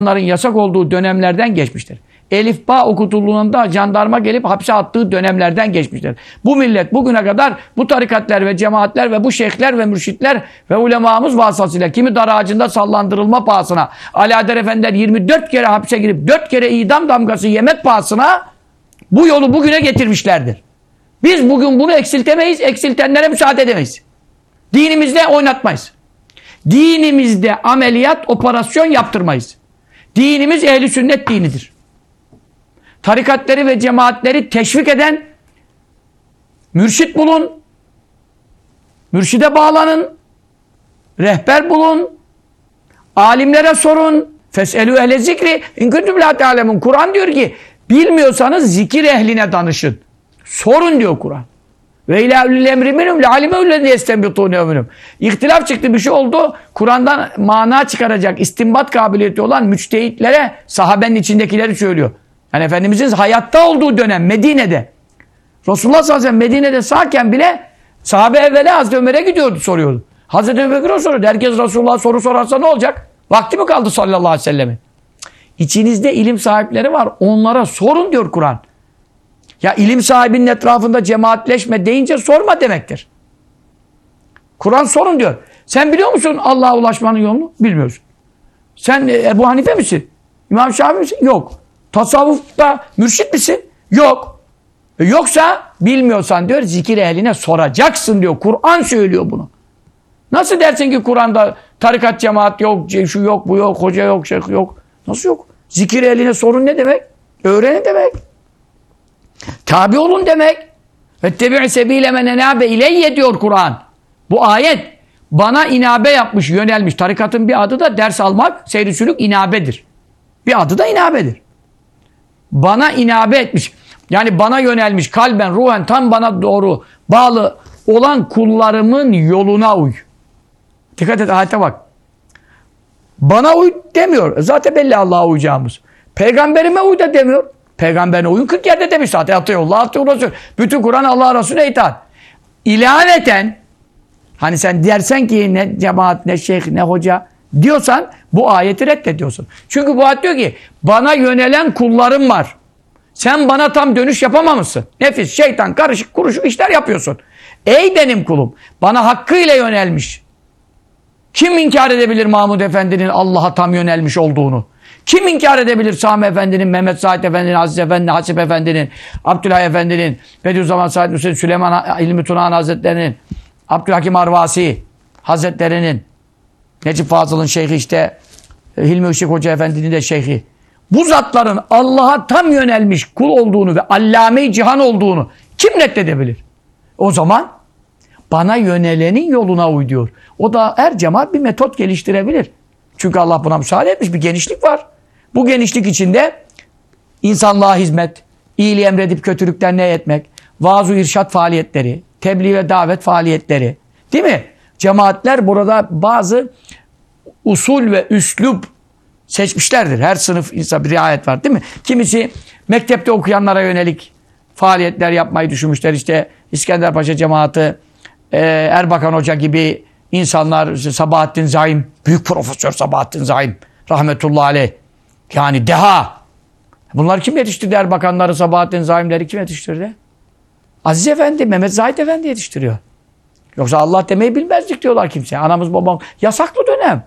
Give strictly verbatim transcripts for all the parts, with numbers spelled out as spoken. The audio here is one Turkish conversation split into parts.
Bunların yasak olduğu dönemlerden geçmiştir. Elif ba okutulduğunda jandarma gelip hapse attığı dönemlerden geçmiştir. Bu millet bugüne kadar bu tarikatler ve cemaatler ve bu şeyhler ve mürşitler ve ulemamız vasıtasıyla kimi dar ağacında sallandırılma pahasına, Alaeddin Efendiler yirmi dört kere hapse girip dört kere idam damgası yemek pahasına bu yolu bugüne getirmişlerdir. Biz bugün bunu eksiltemeyiz, eksiltenlere müsaade edemeyiz. Dinimizde oynatmayız. Dinimizde ameliyat, operasyon yaptırmayız. Dinimiz ehli sünnet dinidir. Tarikatları ve cemaatleri teşvik eden mürşit bulun, mürşide bağlanın, rehber bulun, alimlere sorun. Fes'elû ehle zikri in kuntum lâ te'alemun. Kur'an diyor ki bilmiyorsanız zikir ehline danışın. Sorun diyor Kur'an. Ve ilâ ulil emri minhum le'alimevlezî yestenbitûne minhum. İhtilaf çıktı, bir şey oldu. Kur'an'dan mana çıkaracak, istinbat kabiliyeti olan müçtehitlere sahabenin içindekileri söylüyor. Yani Efendimizin hayatta olduğu dönem Medine'de. Resulullah sallallahu aleyhi ve sellem Medine'de sağken bile sahabe evvela Hazreti Ömer'e gidiyordu, soruyordu. Hazreti Ömer'e soruyordu. Herkes Resulullah'a soru sorarsa ne olacak? Vakti mi kaldı sallallahu aleyhi ve sellemin? İçinizde ilim sahipleri var. Onlara sorun diyor Kur'an. Ya ilim sahibinin etrafında cemaatleşme deyince sorma demektir. Kur'an sorun diyor. Sen biliyor musun Allah'a ulaşmanın yolunu? Bilmiyorsun. Sen Ebu Hanife misin? İmam Şafii misin? Yok. Tasavvufta mürşit misin? Yok. E yoksa bilmiyorsan diyor zikir ehline soracaksın diyor. Kur'an söylüyor bunu. Nasıl dersin ki Kur'an'da tarikat cemaat yok, şu yok, bu yok, hoca yok, şeyh yok. Nasıl yok? Zikir ehline sorun ne demek? Öğrenin demek. Tabi olun demek. Vettebi'i sebîle men enâbe ileyye diyor Kur'an. Bu ayet bana inabe yapmış, yönelmiş. Tarikatın bir adı da ders almak, seyri sülük inabedir. Bir adı da inabedir. Bana inabe etmiş. Yani bana yönelmiş, kalben, ruhen tam bana doğru bağlı olan kullarımın yoluna uy. Dikkat et, ayete bak. Bana uy demiyor. Zaten belli Allah'a uyacağımız. Peygamberime uy da demiyor. Peygamberine uyun kırk yerde demiş zaten. Atıyor Allah, atıyor Resul. Bütün Kur'an Allah Resulüne itaat. İlaveten hani sen dersen ki ne cemaat, ne şeyh, ne hoca diyorsan bu ayeti reddediyorsun. Çünkü bu ayet diyor ki bana yönelen kullarım var. Sen bana tam dönüş yapamamışsın. Nefis, şeytan, karışık, kuruşuk işler yapıyorsun. Ey benim kulum, bana hakkıyla yönelmiş. Kim inkar edebilir Mahmud Efendi'nin Allah'a tam yönelmiş olduğunu? Kim inkar edebilir Sami Efendi'nin, Mehmet Said Efendi'nin, Aziz Efendi, Hasip Efendi'nin, Abdülhay Efendi'nin, Bediüzzaman Said Hüseyin, Süleyman İlmi Tunahan Hazretleri'nin, Abdülhakim Arvasi Hazretleri'nin, Necip Fazıl'ın şeyhi işte, Hilmi Işık Hoca Efendi'nin de şeyhi. Bu zatların Allah'a tam yönelmiş kul olduğunu ve allame-i cihan olduğunu kim reddedebilir? O zaman bana yönelenin yoluna uy diyor. O da her cemaat bir metot geliştirebilir. Çünkü Allah buna müsaade etmiş. Bir genişlik var. Bu genişlik içinde insanlığa hizmet, iyiliği emredip kötülükten nehyetmek, vaaz-ı irşat faaliyetleri, tebliğ ve davet faaliyetleri. Değil mi? Cemaatler burada bazı usul ve üslup seçmişlerdir. Her sınıf insan bir riayet var değil mi? Kimisi mektepte okuyanlara yönelik faaliyetler yapmayı düşünmüşler. İşte İskenderpaşa cemaati, Erbakan Hoca gibi insanlar, işte Sabahattin Zaim, büyük profesör Sabahattin Zaim, rahmetullahi aleyh. Yani deha. Bunlar kim yetiştirdi? Erbakanları, Sabahattin Zaimleri kim yetiştirdi? Aziz Efendi, Mehmet Zahid Efendi yetiştiriyor. Yoksa Allah demeyi bilmezdik diyorlar kimse. Anamız babam. Yasaklı dönem.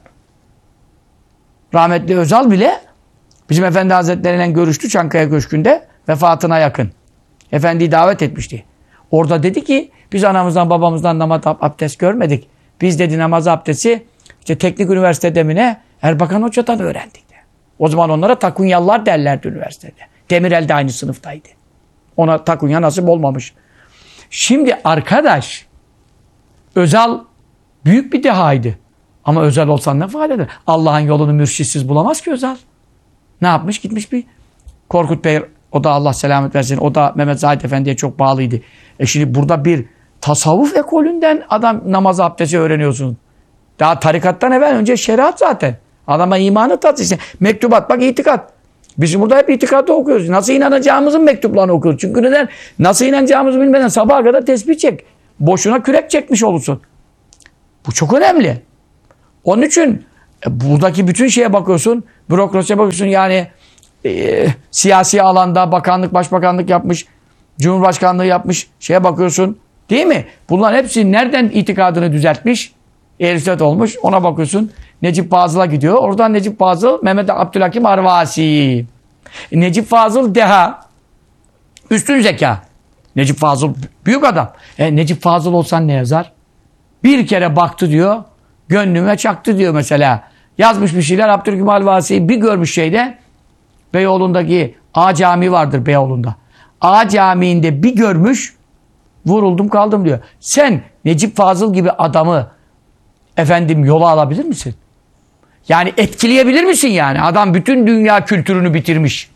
Rahmetli Özal bile bizim Efendi Hazretleriyle görüştü Çankaya Köşkü'nde vefatına yakın. Efendi'yi davet etmişti. Orada dedi ki biz anamızdan babamızdan namaz abdest görmedik. Biz dedi namaz abdesti işte teknik üniversitede mi ne Erbakan Hoca'dan öğrendik de. O zaman onlara takunyallar derlerdi üniversitede. Demirel de aynı sınıftaydı. Ona takunya nasip olmamış. Şimdi arkadaş Özal büyük bir dehaydı. Ama Özal olsan ne fayda eder? Allah'ın yolunu mürşitsiz bulamaz ki Özal. Ne yapmış? Gitmiş bir Korkut Bey, o da Allah selamet versin. O da Mehmet Zahid Efendi'ye çok bağlıydı. E şimdi burada bir tasavvuf ekolünden adam namaz abdesti öğreniyorsun. Daha tarikattan evvel önce şeriat zaten. Adama imanı tat işte. Mektubat bak itikat. Biz burada hep itikatta okuyoruz. Nasıl inanacağımızın mektuplarını okuyoruz. Çünkü neden? Nasıl inanacağımızı bilmeden sabaha kadar tesbih çek. Boşuna kürek çekmiş olursun. Bu çok önemli. Onun için e, buradaki bütün şeye bakıyorsun. Bürokrasiye bakıyorsun yani e, siyasi alanda bakanlık, başbakanlık yapmış, cumhurbaşkanlığı yapmış. Şeye bakıyorsun değil mi? Bunların hepsi nereden itikadını düzeltmiş? Ehl-i sünnet olmuş. Ona bakıyorsun. Necip Fazıl'a gidiyor. Oradan Necip Fazıl, Mehmet Abdülhakim Arvasi. Necip Fazıl deha. Üstün zeka. Necip Fazıl büyük adam. E, Necip Fazıl olsan ne yazar? Bir kere baktı diyor. Gönlüme çaktı diyor mesela. Yazmış bir şeyler. Abdülhakim Arvasi'yi bir görmüş şeyde. Beyoğlu'ndaki A Camii vardır Beyoğlu'nda. A Camii'nde bir görmüş. Vuruldum kaldım diyor. Sen Necip Fazıl gibi adamı efendim yola alabilir misin? Yani etkileyebilir misin yani? Adam bütün dünya kültürünü bitirmiş.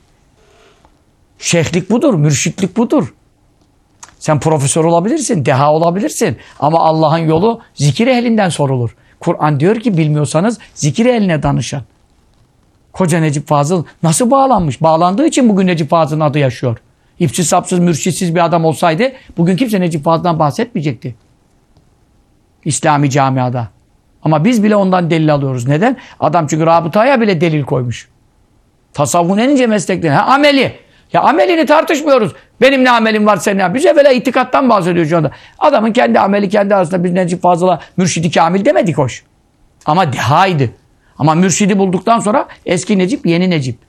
Şeyhlik budur, mürşitlik budur. Sen profesör olabilirsin, deha olabilirsin. Ama Allah'ın yolu zikir ehlinden sorulur. Kur'an diyor ki bilmiyorsanız zikir ehline danışın. Koca Necip Fazıl nasıl bağlanmış? Bağlandığı için bugün Necip Fazıl'ın adı yaşıyor. İpsiz sapsız, mürşitsiz bir adam olsaydı bugün kimse Necip Fazıl'dan bahsetmeyecekti. İslami camiada. Ama biz bile ondan delil alıyoruz. Neden? Adam çünkü rabıtaya bile delil koymuş. Tasavvufun en ince meslekleri. Ha, ameli. Ya amelini tartışmıyoruz. Benim ne amelim var senin ne? Biz evvela itikattan bahsediyor şu anda. Adamın kendi ameli kendi arasında biz Necip Fazıl'a mürşidi kamil demedik hoş. Ama dehaydı. Ama mürşidi bulduktan sonra eski Necip yeni Necip.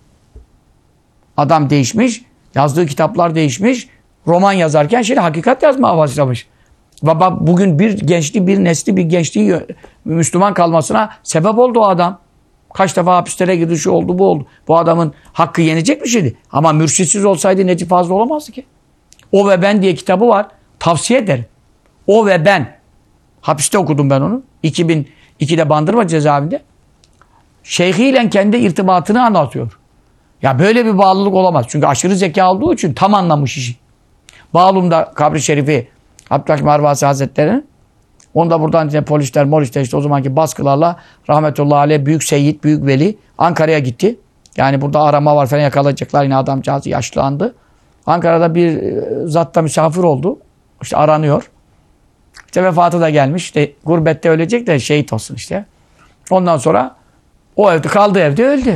Adam değişmiş. Yazdığı kitaplar değişmiş. Roman yazarken şimdi hakikat yazmaya başlamış. Baba bugün bir gençliği, bir nesli, bir gençliği Müslüman kalmasına sebep oldu o adam. Kaç defa hapislere girdi, şu oldu, bu oldu. Bu adamın hakkı yenecek bir şeydi. Ama mürşitsiz olsaydı Necip Fazıl olamazdı ki. O ve Ben diye kitabı var. Tavsiye ederim. O ve Ben. Hapiste okudum ben onu. iki bin ikide Bandırma cezaevinde. Şeyhiyle kendi irtibatını anlatıyor. Ya böyle bir bağlılık olamaz. Çünkü aşırı zeka olduğu için tam anlamış işi. Bağlum'da kabri şerifi Abdülhakim Arvasi Hazretleri'nin. Onu da buradan işte polisler, molisler işte o zamanki baskılarla rahmetullahi aleyh büyük seyyid, büyük veli Ankara'ya gitti. Yani burada arama var falan yakalayacaklar. Yine adamcağız yaşlandı. Ankara'da bir zatta misafir oldu. İşte aranıyor. İşte vefatı da gelmiş. İşte gurbette ölecek de şehit olsun işte. Ondan sonra o evde kaldı evde öldü.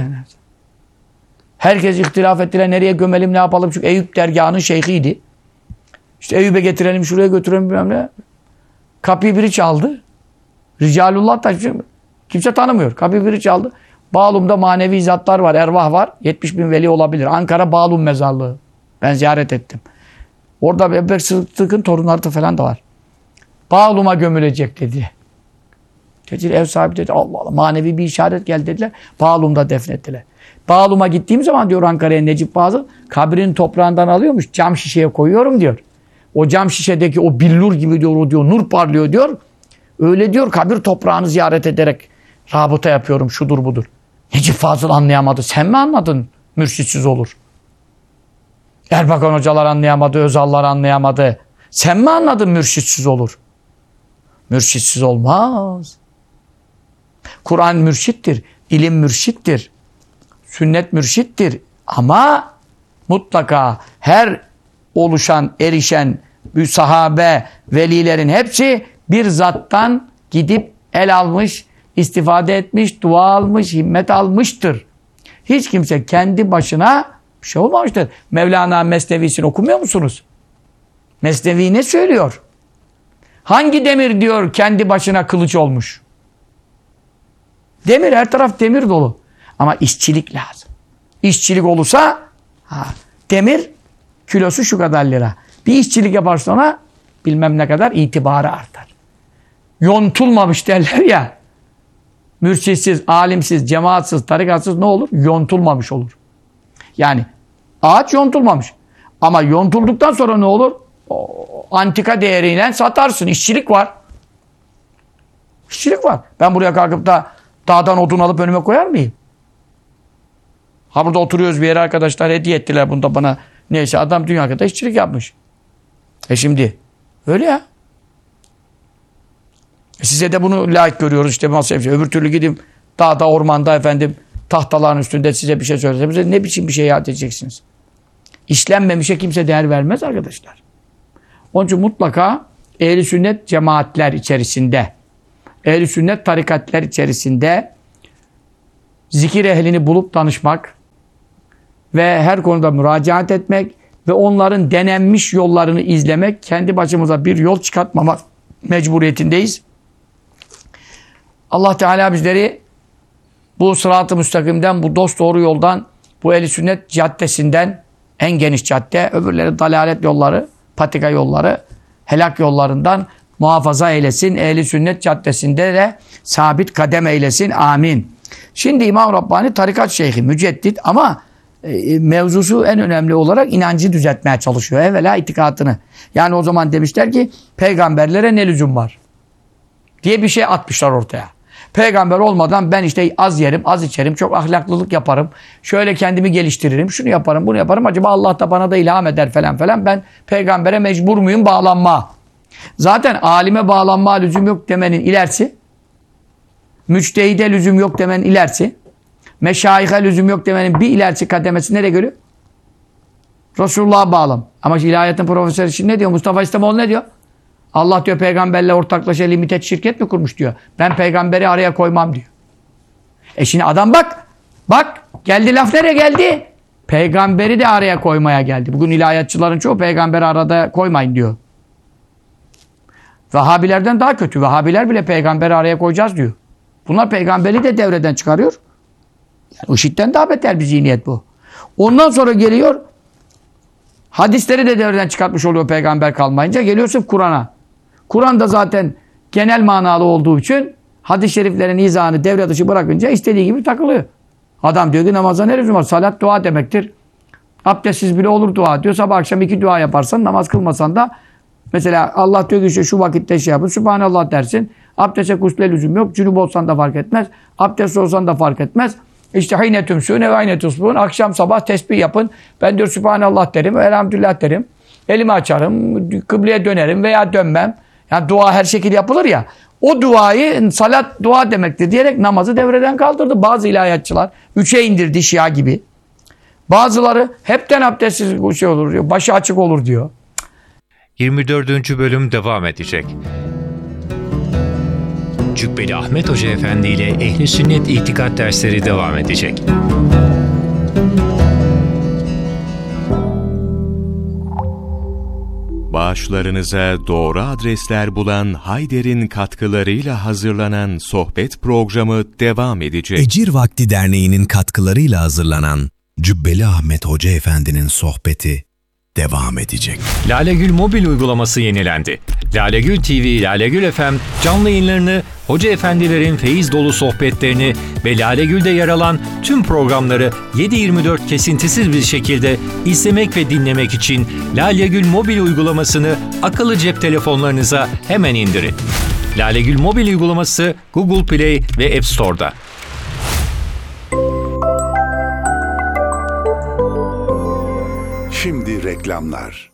Herkes ihtilaf ettiler. Nereye gömelim ne yapalım? Çünkü Eyüp dergahının şeyhiydi. İşte Eyüp'e getirelim şuraya götürelim bilmem ne. Kapıyı biri çaldı. Ricalullah da kimse tanımıyor. Kapıyı biri çaldı. Bağlum'da manevi zatlar var, ervah var. yetmiş bin veli olabilir. Ankara Bağlum mezarlığı. Ben ziyaret ettim. Orada Ebu Bekir Sıddık'ın torunları falan da var. Bağlum'a gömülecek dedi. Dedi ev sahibi dedi Allah Allah manevi bir işaret geldi dediler. Bağlum'da defnettiler. Bağlum'a gittiğim zaman diyor Ankara'ya Necip Fazıl kabrin toprağından alıyormuş cam şişeye koyuyorum diyor. O cam şişedeki o billur gibi diyor o diyor nur parlıyor diyor. Öyle diyor kabir toprağını ziyaret ederek rabıta yapıyorum şudur budur. Necip Fazıl anlayamadı. Sen mi anladın? Mürşitsiz olur. Erbakan hocalar anlayamadı. Özallar anlayamadı. Sen mi anladın mürşitsiz olur? Mürşitsiz olmaz. Kur'an mürşittir. İlim mürşittir. Sünnet mürşittir. Ama mutlaka her oluşan, erişen bu sahabe, velilerin hepsi bir zattan gidip el almış, istifade etmiş, dua almış, himmet almıştır. Hiç kimse kendi başına bir şey olmamıştır. Mevlana Mesnevi'sini okumuyor musunuz? Mesnevi ne söylüyor? Hangi demir diyor kendi başına kılıç olmuş? Demir, her taraf demir dolu. Ama işçilik lazım. İşçilik olursa ha, demir kilosu şu kadar lira. Bir işçilik yaparsın ona bilmem ne kadar itibarı artar. Yontulmamış derler ya. Mürşitsiz, alimsiz, cemaatsiz, tarikatsız ne olur? Yontulmamış olur. Yani ağaç yontulmamış. Ama yontulduktan sonra ne olur? O, antika değeriyle satarsın. İşçilik var. İşçilik var. Ben buraya kalkıp da dağdan odun alıp önüme koyar mıyım? Ha burada oturuyoruz bir yere arkadaşlar hediye ettiler bunda bana. Neyse adam dünya kadar işçilik yapmış. E şimdi öyle ya. E size de bunu layık görüyoruz işte masraf. Öbür türlü gidip dağda ormanda efendim tahtaların üstünde size bir şey söylese ne biçim bir şey yad edeceksiniz. İşlenmemişe kimse değer vermez arkadaşlar. Onun için mutlaka ehl-i sünnet cemaatler içerisinde, ehl-i sünnet tarikatler içerisinde zikir ehlini bulup danışmak ve her konuda müracaat etmek ve onların denenmiş yollarını izlemek, kendi başımıza bir yol çıkartmamak mecburiyetindeyiz. Allah Teala bizleri bu sırat-ı müstakimden, bu dosdoğru yoldan, bu ehl-i sünnet caddesinden, en geniş cadde, öbürleri dalalet yolları, patika yolları, helak yollarından muhafaza eylesin. Ehl-i sünnet caddesinde de sabit kadem eylesin. Amin. Şimdi İmam Rabbani tarikat şeyhi, müceddit ama e, mevzusu en önemli olarak inancı düzeltmeye çalışıyor. Evvela itikadını. Yani o zaman demişler ki peygamberlere ne lüzum var diye bir şey atmışlar ortaya. Peygamber olmadan ben işte az yerim, az içerim, çok ahlaklılık yaparım. Şöyle kendimi geliştiririm, şunu yaparım, bunu yaparım. Acaba Allah da bana da ilham eder falan falan. Ben peygambere mecbur muyum bağlanma? Zaten alime bağlanma lüzum yok demenin ilerisi, müçtehide lüzum yok demenin ilerisi, meşayihe lüzum yok demenin bir ilerisi kademesi nereye geliyor? Resulullah'a bağlam. Ama ilahiyetin profesörü için ne diyor? Mustafa İslamoğlu ne diyor? Allah diyor peygamberle ortaklaşa limited şirket mi kurmuş diyor. Ben peygamberi araya koymam diyor. E şimdi adam bak. Bak. Geldi laf nereye geldi? Peygamberi de araya koymaya geldi. Bugün ilahiyatçıların çoğu peygamberi arada koymayın diyor. Vehhabilerden daha kötü. Vehhabiler bile peygamberi araya koyacağız diyor. Bunlar peygamberi de devreden çıkarıyor. Yani IŞİD'den daha beter bir zihniyet bu. Ondan sonra geliyor hadisleri de devreden çıkartmış oluyor peygamber kalmayınca. Geliyor sırf Kur'an'a. Kur'an da zaten genel manalı olduğu için hadis-i şeriflerin izahını devre dışı bırakınca istediği gibi takılıyor. Adam diyor ki namaza ne lüzum var? Salat dua demektir. Abdestsiz bile olur dua diyor. Sabah akşam iki dua yaparsan, namaz kılmasan da mesela Allah diyor ki işte şu vakitte şey yapın. Sübhanallah dersin. Abdeste kusle lüzum yok. Cünüp olsan da fark etmez. Abdest olsan da fark etmez. İşte hayne tümsûne ve hayne tusbûn. Akşam sabah tesbih yapın. Ben diyor Sübhanallah derim. Elhamdülillah derim. Elimi açarım. Kıbleye dönerim veya dönmem. Yani dua her şekilde yapılır ya. O duayı salat dua demektir diyerek namazı devreden kaldırdı. Bazı ilahiyatçılar üçe indirdi Şia gibi. Bazıları hepten abdestsiz şey olur diyor. Başı açık olur diyor. yirmi dördüncü bölüm devam edecek. Cübbeli Ahmet Hoca Efendi ile Ehl-i Sünnet İtikad dersleri devam edecek. Bağışlarınıza doğru adresler bulan Hayder'in katkılarıyla hazırlanan sohbet programı devam edecek. Ecir Vakti Derneği'nin katkılarıyla hazırlanan Cübbeli Ahmet Hoca Efendi'nin sohbeti devam edecek. Lalegül mobil uygulaması yenilendi. Lalegül T V, Lalegül F M canlı yayınlarını, hoca efendilerin feyiz dolu sohbetlerini ve Lalegül'de yer alan tüm programları yedi yirmi dört kesintisiz bir şekilde izlemek ve dinlemek için Lalegül mobil uygulamasını akıllı cep telefonlarınıza hemen indirin. Lalegül mobil uygulaması Google Play ve App Store'da. Şimdi reklamlar.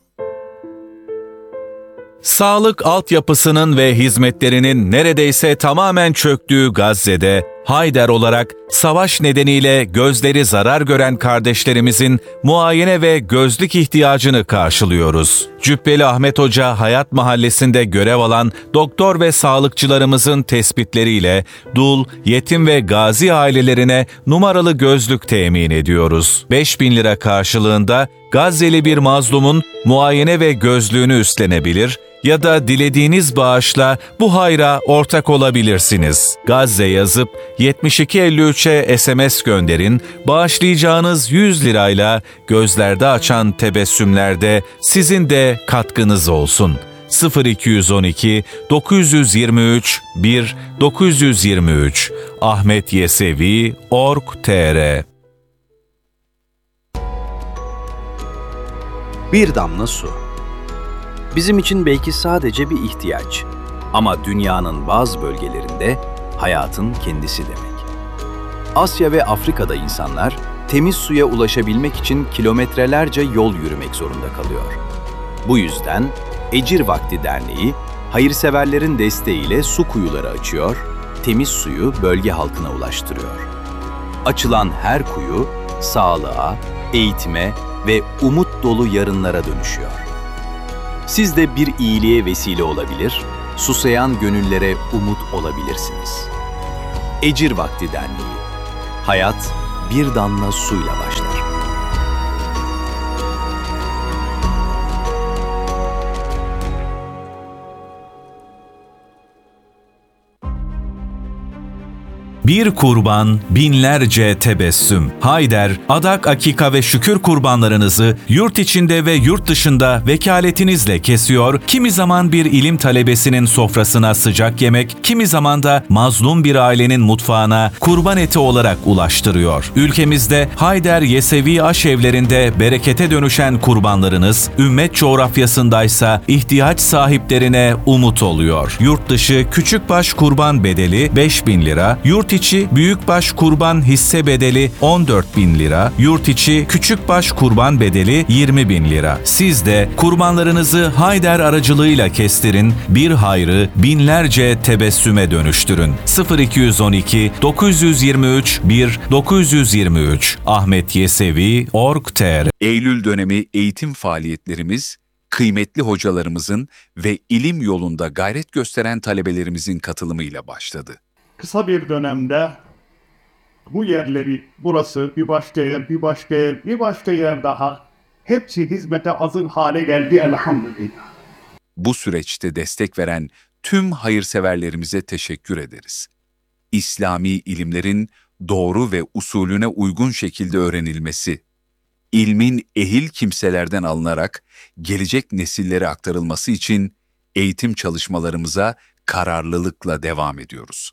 Sağlık altyapısının ve hizmetlerinin neredeyse tamamen çöktüğü Gazze'de, Hayder olarak savaş nedeniyle gözleri zarar gören kardeşlerimizin muayene ve gözlük ihtiyacını karşılıyoruz. Cübbeli Ahmet Hoca Hayat Mahallesi'nde görev alan doktor ve sağlıkçılarımızın tespitleriyle dul, yetim ve gazi ailelerine numaralı gözlük temin ediyoruz. beş bin lira karşılığında Gazze'li bir mazlumun muayene ve gözlüğünü üstlenebilir ya da dilediğiniz bağışla bu hayra ortak olabilirsiniz. Gazze yazıp yetmiş iki elli üçe S M S gönderin, bağışlayacağınız yüz lirayla gözlerde açan tebessümlerde sizin de katkınız olsun. sıfır iki on iki dokuz yirmi üç bir dokuz yirmi üç ahmetyesevi nokta org nokta tr. Bir damla su. Bizim için belki sadece bir ihtiyaç. Ama dünyanın bazı bölgelerinde hayatın kendisi demek. Asya ve Afrika'da insanlar temiz suya ulaşabilmek için kilometrelerce yol yürümek zorunda kalıyor. Bu yüzden Ecir Vakti Derneği, hayırseverlerin desteğiyle su kuyuları açıyor, temiz suyu bölge halkına ulaştırıyor. Açılan her kuyu, sağlığa, eğitime ve umut dolu yarınlara dönüşüyor. Siz de bir iyiliğe vesile olabilir, susayan gönüllere umut olabilirsiniz. Ecir Vakti Derneği, Hayat bir damla suyla başlar. Bir kurban, binlerce tebessüm. Hayder, adak, akika ve şükür kurbanlarınızı yurt içinde ve yurt dışında vekaletinizle kesiyor, kimi zaman bir ilim talebesinin sofrasına sıcak yemek, kimi zaman da mazlum bir ailenin mutfağına kurban eti olarak ulaştırıyor. Ülkemizde Hayder Yesevi aşevlerinde berekete dönüşen kurbanlarınız, ümmet coğrafyasındaysa ihtiyaç sahiplerine umut oluyor. Yurt dışı küçükbaş kurban bedeli beş bin lira, yurt içi büyükbaş kurban hisse bedeli on dört bin lira, yurt içi küçükbaş kurban bedeli yirmi bin lira. Siz de kurbanlarınızı Hayder aracılığıyla kestirin, bir hayrı binlerce tebessüme dönüştürün. sıfır iki on iki dokuz yüz yirmi üç bir dokuz yüz yirmi üç Ahmet Yesevi nokta org nokta tr. Eylül dönemi eğitim faaliyetlerimiz, kıymetli hocalarımızın ve ilim yolunda gayret gösteren talebelerimizin katılımıyla başladı. Kısa bir dönemde bu yerleri, burası bir başka yer, bir başka yer, bir başka yer daha hepsi hizmete hazır hale geldi elhamdülillah. Bu süreçte destek veren tüm hayırseverlerimize teşekkür ederiz. İslami ilimlerin doğru ve usulüne uygun şekilde öğrenilmesi, ilmin ehil kimselerden alınarak gelecek nesillere aktarılması için eğitim çalışmalarımıza kararlılıkla devam ediyoruz.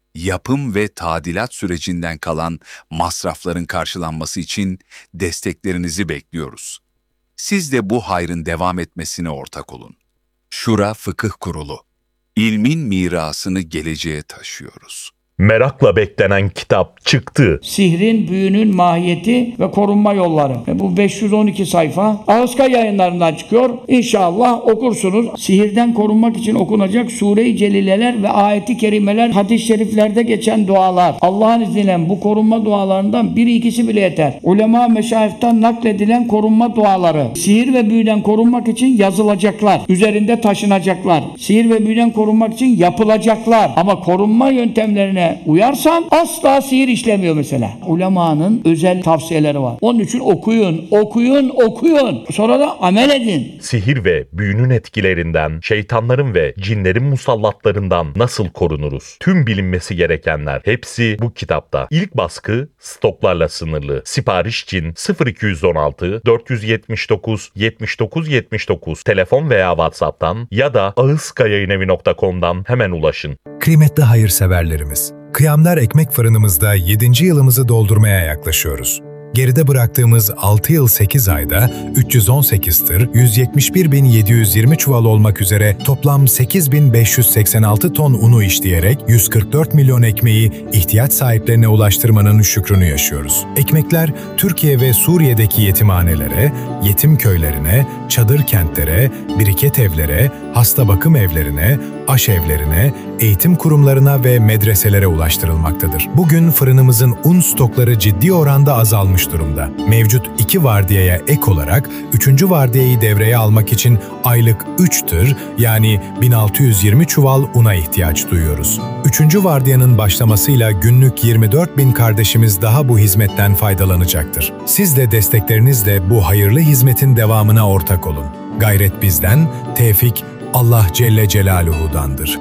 Yapım ve tadilat sürecinden kalan masrafların karşılanması için desteklerinizi bekliyoruz. Siz de bu hayrın devam etmesine ortak olun. Şura Fıkıh Kurulu. İlmin mirasını geleceğe taşıyoruz. Merakla beklenen kitap çıktı. Sihrin, büyünün mahiyeti ve korunma yolları. E bu beş yüz on iki sayfa Ağızka Yayınlarından çıkıyor. İnşallah okursunuz. Sihirden korunmak için okunacak Sure-i Celileler ve ayeti kerimeler, hadis-i şeriflerde geçen dualar. Allah'ın izniyle bu korunma dualarından biri ikisi bile yeter. Ulema meşayihten nakledilen korunma duaları. Sihir ve büyüden korunmak için yazılacaklar. Üzerinde taşınacaklar. Sihir ve büyüden korunmak için yapılacaklar. Ama korunma yöntemlerine uyarsan asla sihir işlemiyor mesela. Ulemanın özel tavsiyeleri var. Onun için okuyun, okuyun, okuyun. Sonra da amel edin. Sihir ve büyünün etkilerinden, şeytanların ve cinlerin musallatlarından nasıl korunuruz? Tüm bilinmesi gerekenler hepsi bu kitapta. İlk baskı stoklarla sınırlı. Sipariş için sıfır iki on altı dört yüz yetmiş dokuz yetmiş dokuz yetmiş dokuz telefon veya WhatsApp'tan ya da ağızkayayınevi nokta com'dan hemen ulaşın. Kıymetli hayırseverlerimiz, Kıyamlar Ekmek Fırınımızda yedinci yılımızı doldurmaya yaklaşıyoruz. Geride bıraktığımız altı yıl sekiz ayda üç yüz on sekiz tır, yüz yetmiş bir bin yedi yüz yirmi çuval olmak üzere toplam sekiz bin beş yüz seksen altı ton unu işleyerek yüz kırk dört milyon ekmeği ihtiyaç sahiplerine ulaştırmanın şükrünü yaşıyoruz. Ekmekler Türkiye ve Suriye'deki yetimhanelere, yetim köylerine, çadır kentlere, biriket evlere, hasta bakım evlerine, aşevlerine, eğitim kurumlarına ve medreselere ulaştırılmaktadır. Bugün fırınımızın un stokları ciddi oranda azalmış durumda. Mevcut iki vardiyaya ek olarak üçüncü vardiyayı devreye almak için aylık üç tır yani bin altı yüz yirmi çuval una ihtiyaç duyuyoruz. üçüncü vardiyanın başlamasıyla günlük yirmi dört bin kardeşimiz daha bu hizmetten faydalanacaktır. Siz de desteklerinizle bu hayırlı hizmetin devamına ortak olun. Gayret bizden, tevfik Allah Celle Celaluhu'dandır.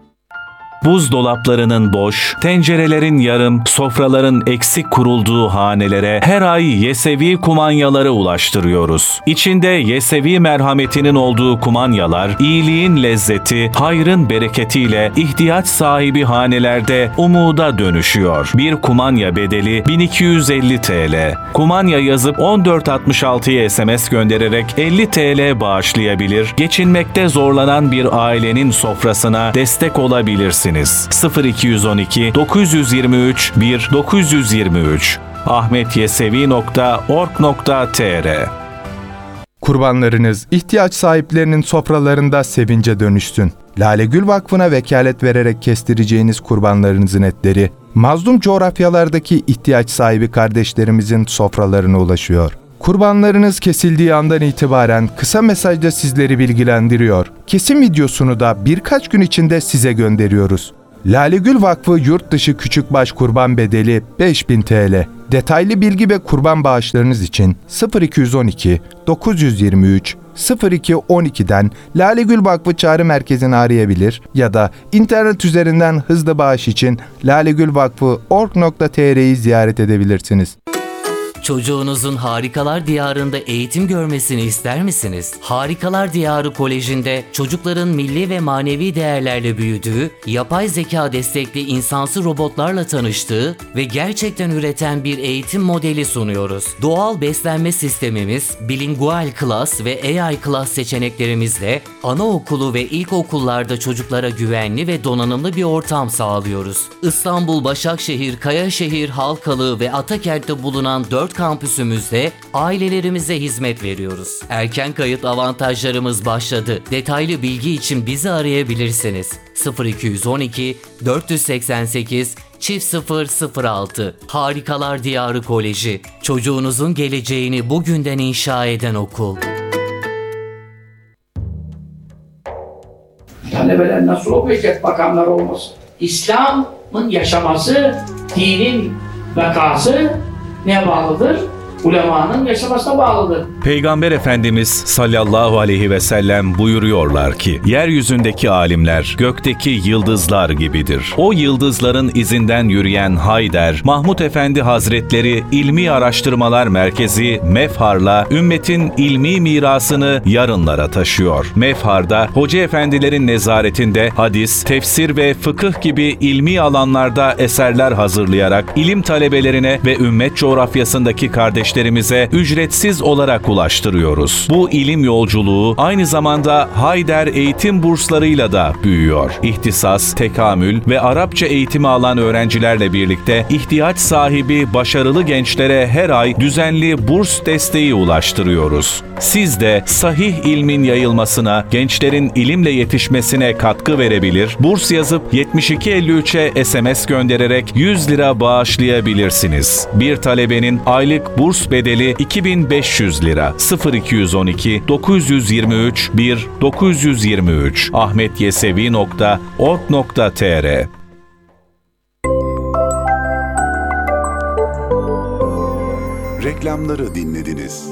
Buzdolaplarının boş, tencerelerin yarım, sofraların eksik kurulduğu hanelere her ay Yesevi kumanyaları ulaştırıyoruz. İçinde Yesevi merhametinin olduğu kumanyalar, iyiliğin lezzeti, hayrın bereketiyle ihtiyaç sahibi hanelerde umuda dönüşüyor. Bir kumanya bedeli bin iki yüz elli TL. Kumanya yazıp on dört altmış altıya S M S göndererek elli TL bağışlayabilir, geçinmekte zorlanan bir ailenin sofrasına destek olabilirsiniz. sıfır iki on iki dokuz yüz yirmi üç bir dokuz yüz yirmi üç ahmet yesevi nokta org nokta tr. Kurbanlarınız ihtiyaç sahiplerinin sofralarında sevince dönüşsün. Lale Gül Vakfı'na vekalet vererek kestireceğiniz kurbanlarınızın etleri, mazlum coğrafyalardaki ihtiyaç sahibi kardeşlerimizin sofralarına ulaşıyor. Kurbanlarınız kesildiği andan itibaren kısa mesajda sizleri bilgilendiriyor. Kesim videosunu da birkaç gün içinde size gönderiyoruz. Lale Gül Vakfı yurt dışı küçükbaş kurban bedeli beş bin TL. Detaylı bilgi ve kurban bağışlarınız için sıfır iki yüz on iki dokuz yüz yirmi üç sıfır iki on iki'den Lale Gül Vakfı Çağrı Merkezi'ni arayabilir ya da internet üzerinden hızlı bağış için lalegülvakfı nokta org nokta tr'yi ziyaret edebilirsiniz. Çocuğunuzun Harikalar Diyarı'nda eğitim görmesini ister misiniz? Harikalar Diyarı Koleji'nde çocukların milli ve manevi değerlerle büyüdüğü, yapay zeka destekli insansı robotlarla tanıştığı ve gerçekten üreten bir eğitim modeli sunuyoruz. Doğal beslenme sistemimiz, bilingual class ve A I class seçeneklerimizle anaokulu ve ilkokullarda çocuklara güvenli ve donanımlı bir ortam sağlıyoruz. İstanbul, Başakşehir, Kayaşehir, Halkalı ve Atakent'te bulunan dört kampüsümüzde ailelerimize hizmet veriyoruz. Erken kayıt avantajlarımız başladı. Detaylı bilgi için bizi arayabilirsiniz. sıfır iki yüz on iki dört seksen sekiz çift sıfır sıfır altı Harikalar Diyarı Koleji. Çocuğunuzun geleceğini bugünden inşa eden okul. Talebeler nasıl okuyacak bakanlar olmasın? İslam'ın yaşaması, dinin vakası neye bağlıdır? Ulemanın yaşamasına bağlıdır. Peygamber Efendimiz sallallahu aleyhi ve sellem buyuruyorlar ki, yeryüzündeki alimler gökteki yıldızlar gibidir. O yıldızların izinden yürüyen Hayder, Mahmud Efendi Hazretleri İlmi Araştırmalar Merkezi Mefhar'la ümmetin ilmi mirasını yarınlara taşıyor. Mefhar'da hoca efendilerin nezaretinde hadis, tefsir ve fıkıh gibi ilmi alanlarda eserler hazırlayarak ilim talebelerine ve ümmet coğrafyasındaki kardeşlerimize ücretsiz olarak ulaştırıyoruz. Bu ilim yolculuğu aynı zamanda Hayder eğitim burslarıyla da büyüyor. İhtisas, tekamül ve Arapça eğitimi alan öğrencilerle birlikte ihtiyaç sahibi başarılı gençlere her ay düzenli burs desteği ulaştırıyoruz. Siz de sahih ilmin yayılmasına, gençlerin ilimle yetişmesine katkı verebilir, burs yazıp yetmiş iki elli üç'e S M S göndererek yüz lira bağışlayabilirsiniz. Bir talebenin aylık burs bedeli iki bin beş yüz lira. sıfır iki yüz on iki dokuz yüz yirmi üç bir dokuz yüz yirmi üç ahmetyesevi nokta org nokta tr. Reklamları dinlediniz.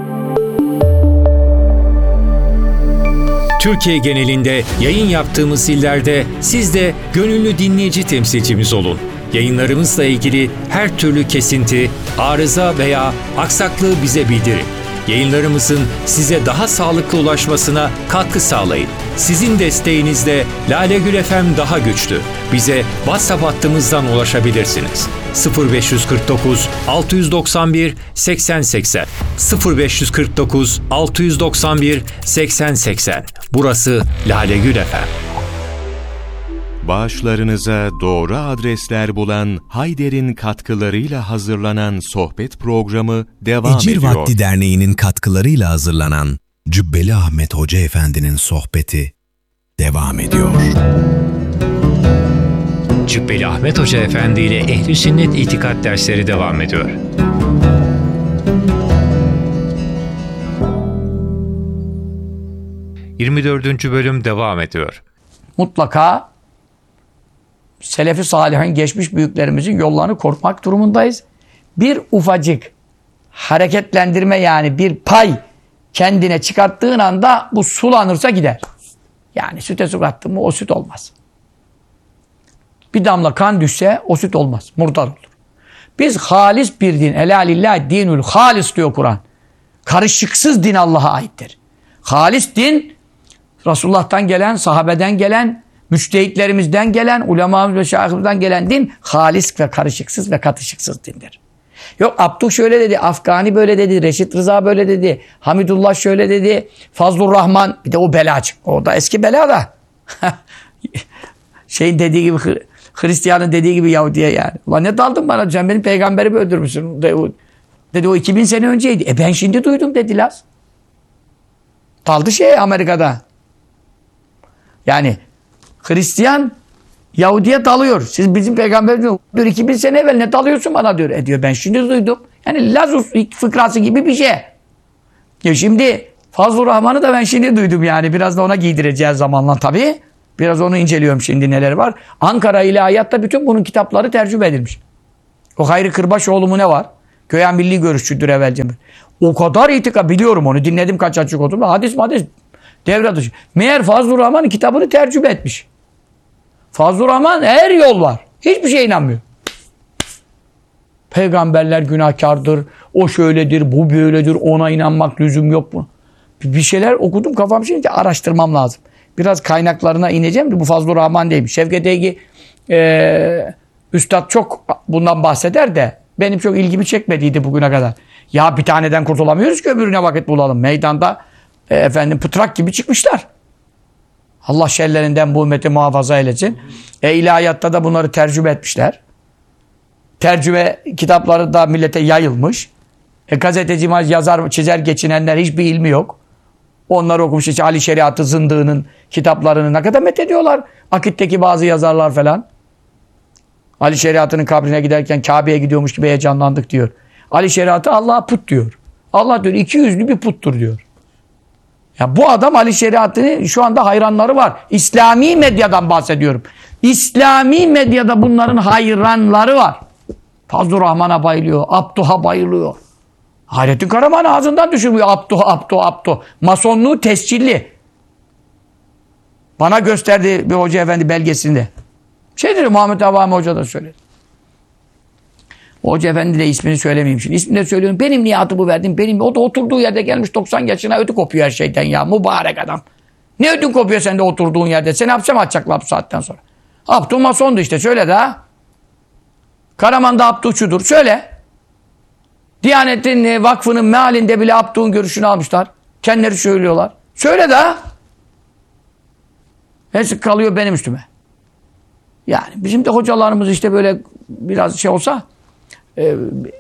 Türkiye genelinde yayın yaptığımız illerde siz de gönüllü dinleyici temsilcimiz olun. Yayınlarımızla ilgili her türlü kesinti, arıza veya aksaklığı bize bildirin. Yayınlarımızın size daha sağlıklı ulaşmasına katkı sağlayın. Sizin desteğinizle Lale Gül F M daha güçlü. Bize WhatsApp hattımızdan ulaşabilirsiniz. sıfır beş kırk dokuz altı doksan bir seksen seksen sıfır beş kırk dokuz altı doksan bir seksen seksen. Burası Lale Gül F M. Bağışlarınıza doğru adresler bulan Hayder'in katkılarıyla hazırlanan sohbet programı devam Ecir ediyor. Vakti Derneği'nin katkılarıyla hazırlanan Cübbeli Ahmet Hoca Efendi'nin sohbeti devam ediyor. Cübbeli Ahmet Hoca Efendi ile Ehl-i Sünnet İtikat dersleri devam ediyor. yirmi dördüncü bölüm devam ediyor. Mutlaka Selefi Salihin geçmiş büyüklerimizin yollarını korumak durumundayız. Bir ufacık hareketlendirme, yani bir pay kendine çıkarttığın anda bu sulanırsa gider. Yani süte su kattın mı o süt olmaz. Bir damla kan düşse o süt olmaz. Murdar olur. Biz halis bir din. Elâ lillâh dinül halis diyor Kur'an. Karışıksız din Allah'a aittir. Halis din Resulullah'tan gelen, sahabeden gelen, müçtehitlerimizden gelen, ulemamız ve şahımızdan gelen din halis ve karışıksız ve katışıksız dindir. Yok Abdü şöyle dedi, Afgani böyle dedi, Reşit Rıza böyle dedi, Hamidullah şöyle dedi, Fazlur Rahman, bir de o belacık. O da eski bela da. Şeyin dediği gibi, Hristiyanın dediği gibi Yahudiye yani. Ulan ne daldın bana, sen benim peygamberimi öldürmüşsün. Dedi o iki bin sene önceydi. E ben şimdi duydum dedi Laz. Daldı şey Amerika'da. Yani Hristiyan Yahudi'ye dalıyor. Siz bizim peygamberimiz diyor iki bin sene evvel ne dalıyorsun bana diyor. E diyor ben şimdi duydum. Yani Lazus fıkrası gibi bir şey. Ya şimdi Fazlur Rahman'ı da ben şimdi duydum yani. Biraz da ona giydireceğiz zamanla tabii. Biraz onu inceliyorum şimdi neler var. Ankara İlahiyat'ta bütün bunun kitapları tercüme edilmiş. O Hayri Kırbaşoğlu mu ne var? Köyen milli görüşçüdür evvelce. O kadar itika biliyorum onu. Dinledim kaç açık oturum. Hadis hadis devre dışı. Meğer Fazlur Rahman'ın kitabını tercüme etmiş. Fazlur Rahman her yol var. Hiçbir şeye inanmıyor. Peygamberler günahkardır. O şöyledir, bu böyledir. Ona inanmak lüzum yok mu? Bir şeyler okudum kafam şimdi araştırmam lazım. Biraz kaynaklarına ineceğim. Bu Fazlur Rahman değilmiş. Şevket Eygi e, Üstad çok bundan bahseder de benim çok ilgimi çekmediydi bugüne kadar. Ya bir taneden kurtulamıyoruz ki öbürüne vakit bulalım. Meydanda e, efendim pıtrak gibi çıkmışlar. Allah şerlerinden bu ümmeti muhafaza eylesin. E, ilahiyatta da bunları tercüme etmişler. Tercüme kitapları da millete yayılmış. E, gazeteci, yazar, çizer geçinenler hiçbir ilmi yok. Onları okumuş işte Ali Şeriatı Zındık'ın kitaplarını ne kadar methediyorlar. Akit'teki bazı yazarlar falan. Ali Şeriatı'nın kabrine giderken Kabe'ye gidiyormuş gibi heyecanlandık diyor. Ali Şeriatı Allah'a put diyor. Allah diyor iki yüzlü bir puttur diyor. Ya bu adam Ali Şeriatı'nın şu anda hayranları var. İslami medyadan bahsediyorum. İslami medyada bunların hayranları var. Fazlur Rahman'a bayılıyor. Abduh'a bayılıyor. Hayrettin Karaman ağzından düşürmüyor. Abduh, Abduh, Abduh. Masonluğu tescilli. Bana gösterdi bir hoca efendi belgesinde. Şeydir Muhammed Avami Hoca da söyledi. Hoca efendi de ismini söylemeyeyim şimdi. İsmini de söylüyorum. Benim niye adı bu verdim? Benim, o da oturduğu yerde gelmiş doksan yaşına ödü kopuyor her şeyden ya. Mübarek adam. Ne ödün kopuyor sen de oturduğun yerde? Seni hapse mi atacaklar bu saatten sonra? Abduh masondu işte. Söyle daha. Karaman'da Abduhçudur. Söyle. Diyanet'in vakfının mealinde bile Abduh'un görüşünü almışlar. Kendileri söylüyorlar. Söyle daha. Hepsi kalıyor benim üstüme. Yani bizim de hocalarımız işte böyle biraz şey olsa e,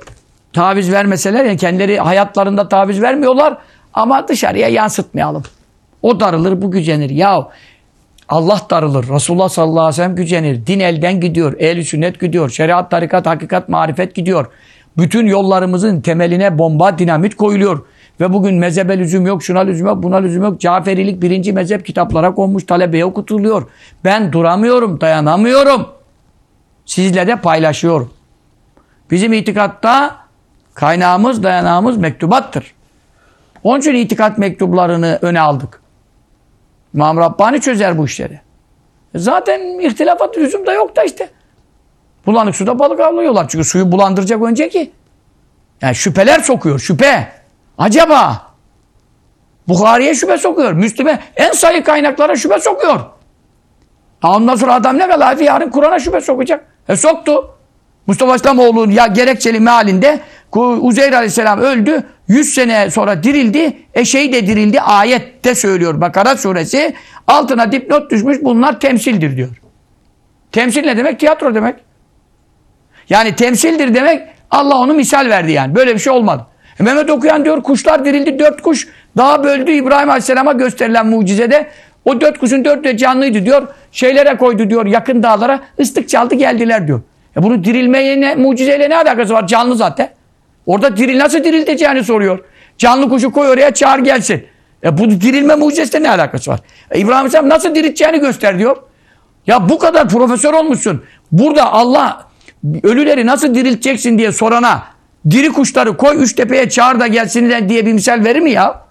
taviz vermeseler yani kendileri hayatlarında taviz vermiyorlar ama dışarıya yansıtmayalım. O darılır, bu gücenir. Ya Allah darılır. Resulullah sallallahu aleyhi ve sellem gücenir. Din elden gidiyor. Ehl-i sünnet gidiyor. Şeriat, tarikat, hakikat, marifet gidiyor. Bütün yollarımızın temeline bomba, dinamit koyuluyor. Ve bugün mezhebe lüzum yok, şuna lüzum yok, buna lüzum yok. Caferilik birinci mezhep kitaplara konmuş, talebeye okutuluyor. Ben duramıyorum, dayanamıyorum. Sizle de paylaşıyorum. Bizim itikatta kaynağımız, dayanağımız mektubattır. Onun için itikat mektuplarını öne aldık. İmam Rabbani çözer bu işleri. Zaten ihtilafat lüzum da yok da işte. Bulanık suda balık avlıyorlar. Çünkü suyu bulandıracak önce ki. Yani şüpheler sokuyor, şüphe. Acaba Bukhari'ye şüphe sokuyor. Müslüme en sayı kaynaklara şüphe sokuyor. Ondan sonra adam ne kadar yarın Kur'an'a şüphe sokacak. E soktu. Mustafa İslamoğlu'nun ya gerekçeli mealinde Uzeyr Aleyhisselam öldü. yüz sene sonra dirildi. Eşeği de dirildi. Ayette söylüyor. Bakara suresi. Altına dipnot düşmüş. Bunlar temsildir diyor. Temsil ne demek? Tiyatro demek. Yani temsildir demek Allah onu misal verdi yani. Böyle bir şey olmadı. E Mehmet Okuyan diyor kuşlar dirildi. Dört kuş daha böldü. İbrahim Aleyhisselam'a gösterilen mucizede. O dört kuşun dört de canlıydı diyor. Şeylere koydu diyor yakın dağlara. Islık çaldı geldiler diyor. E bunu dirilmeye ne, mucizeyle ne alakası var? Canlı zaten. Orada diril nasıl dirilteceğini soruyor. Canlı kuşu koy oraya çağır gelsin. E bu dirilme mucizesiyle ne alakası var? E İbrahim Aleyhisselam nasıl dirilteceğini göster diyor. Ya bu kadar profesör olmuşsun. Burada Allah ölüleri nasıl dirilteceksin diye sorana diri kuşları koy üç tepeye çağır da gelsinler diye bir misal verir mi ya?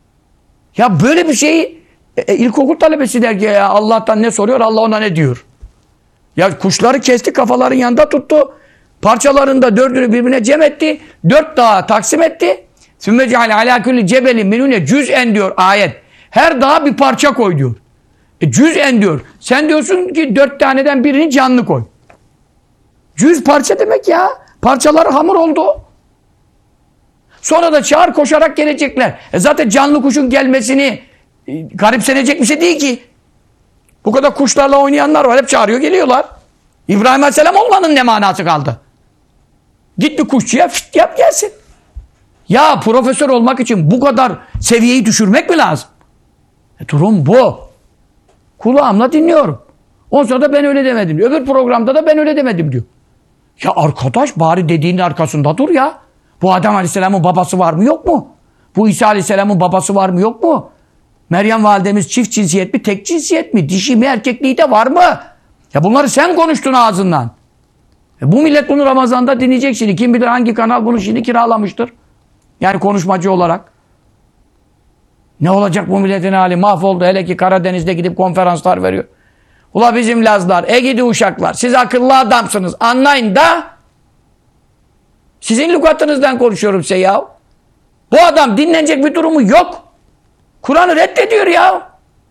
Ya böyle bir şeyi e, ilkokul talebesi der ki ya Allah'tan ne soruyor Allah ona ne diyor? Ya kuşları kesti kafaların yanında tuttu. Parçalarını da dördünü birbirine cem etti. Dört dağa taksim etti. Sümme ceale alâ külli cebelin minune cüz'en diyor ayet. Her dağa bir parça koy diyor. E, cüz'en diyor. Sen diyorsun ki dört taneden birini canlı koy. Cüz parça demek ya. Parçaları hamur oldu. Sonra da çağır koşarak gelecekler. E zaten canlı kuşun gelmesini e, garipsenecek bir şey değil ki. Bu kadar kuşlarla oynayanlar var. Hep çağırıyor geliyorlar. İbrahim Aleyhisselam olmanın ne manası kaldı? Git bir kuşçuya fit yap gelsin. Ya profesör olmak için bu kadar seviyeyi düşürmek mi lazım? E, durum bu. Kulağımla dinliyorum. Ondan sonra da ben öyle demedim diyor. Öbür programda da ben öyle demedim diyor. Ya arkadaş bari dediğinin arkasında dur ya. Bu Adem Aleyhisselam'ın babası var mı yok mu? Bu İsa Aleyhisselam'ın babası var mı yok mu? Meryem validemiz çift cinsiyet mi, tek cinsiyet mi? Dişi mi, erkekliği de var mı? Ya bunları sen konuştun ağzından. E bu millet bunu Ramazan'da dinleyecek şimdi. Kim bilir hangi kanal bunu şimdi kiralamıştır. Yani konuşmacı olarak. Ne olacak bu milletin hali? Mahvoldu. Hele ki Karadeniz'de gidip konferanslar veriyor. Ula bizim Lazlar, Ege'de Uşaklar. Siz akıllı adamsınız. Anlayın da sizin lügatınızdan konuşuyorum size ya. Bu adam dinlenecek bir durumu yok. Kur'an'ı reddediyor ya.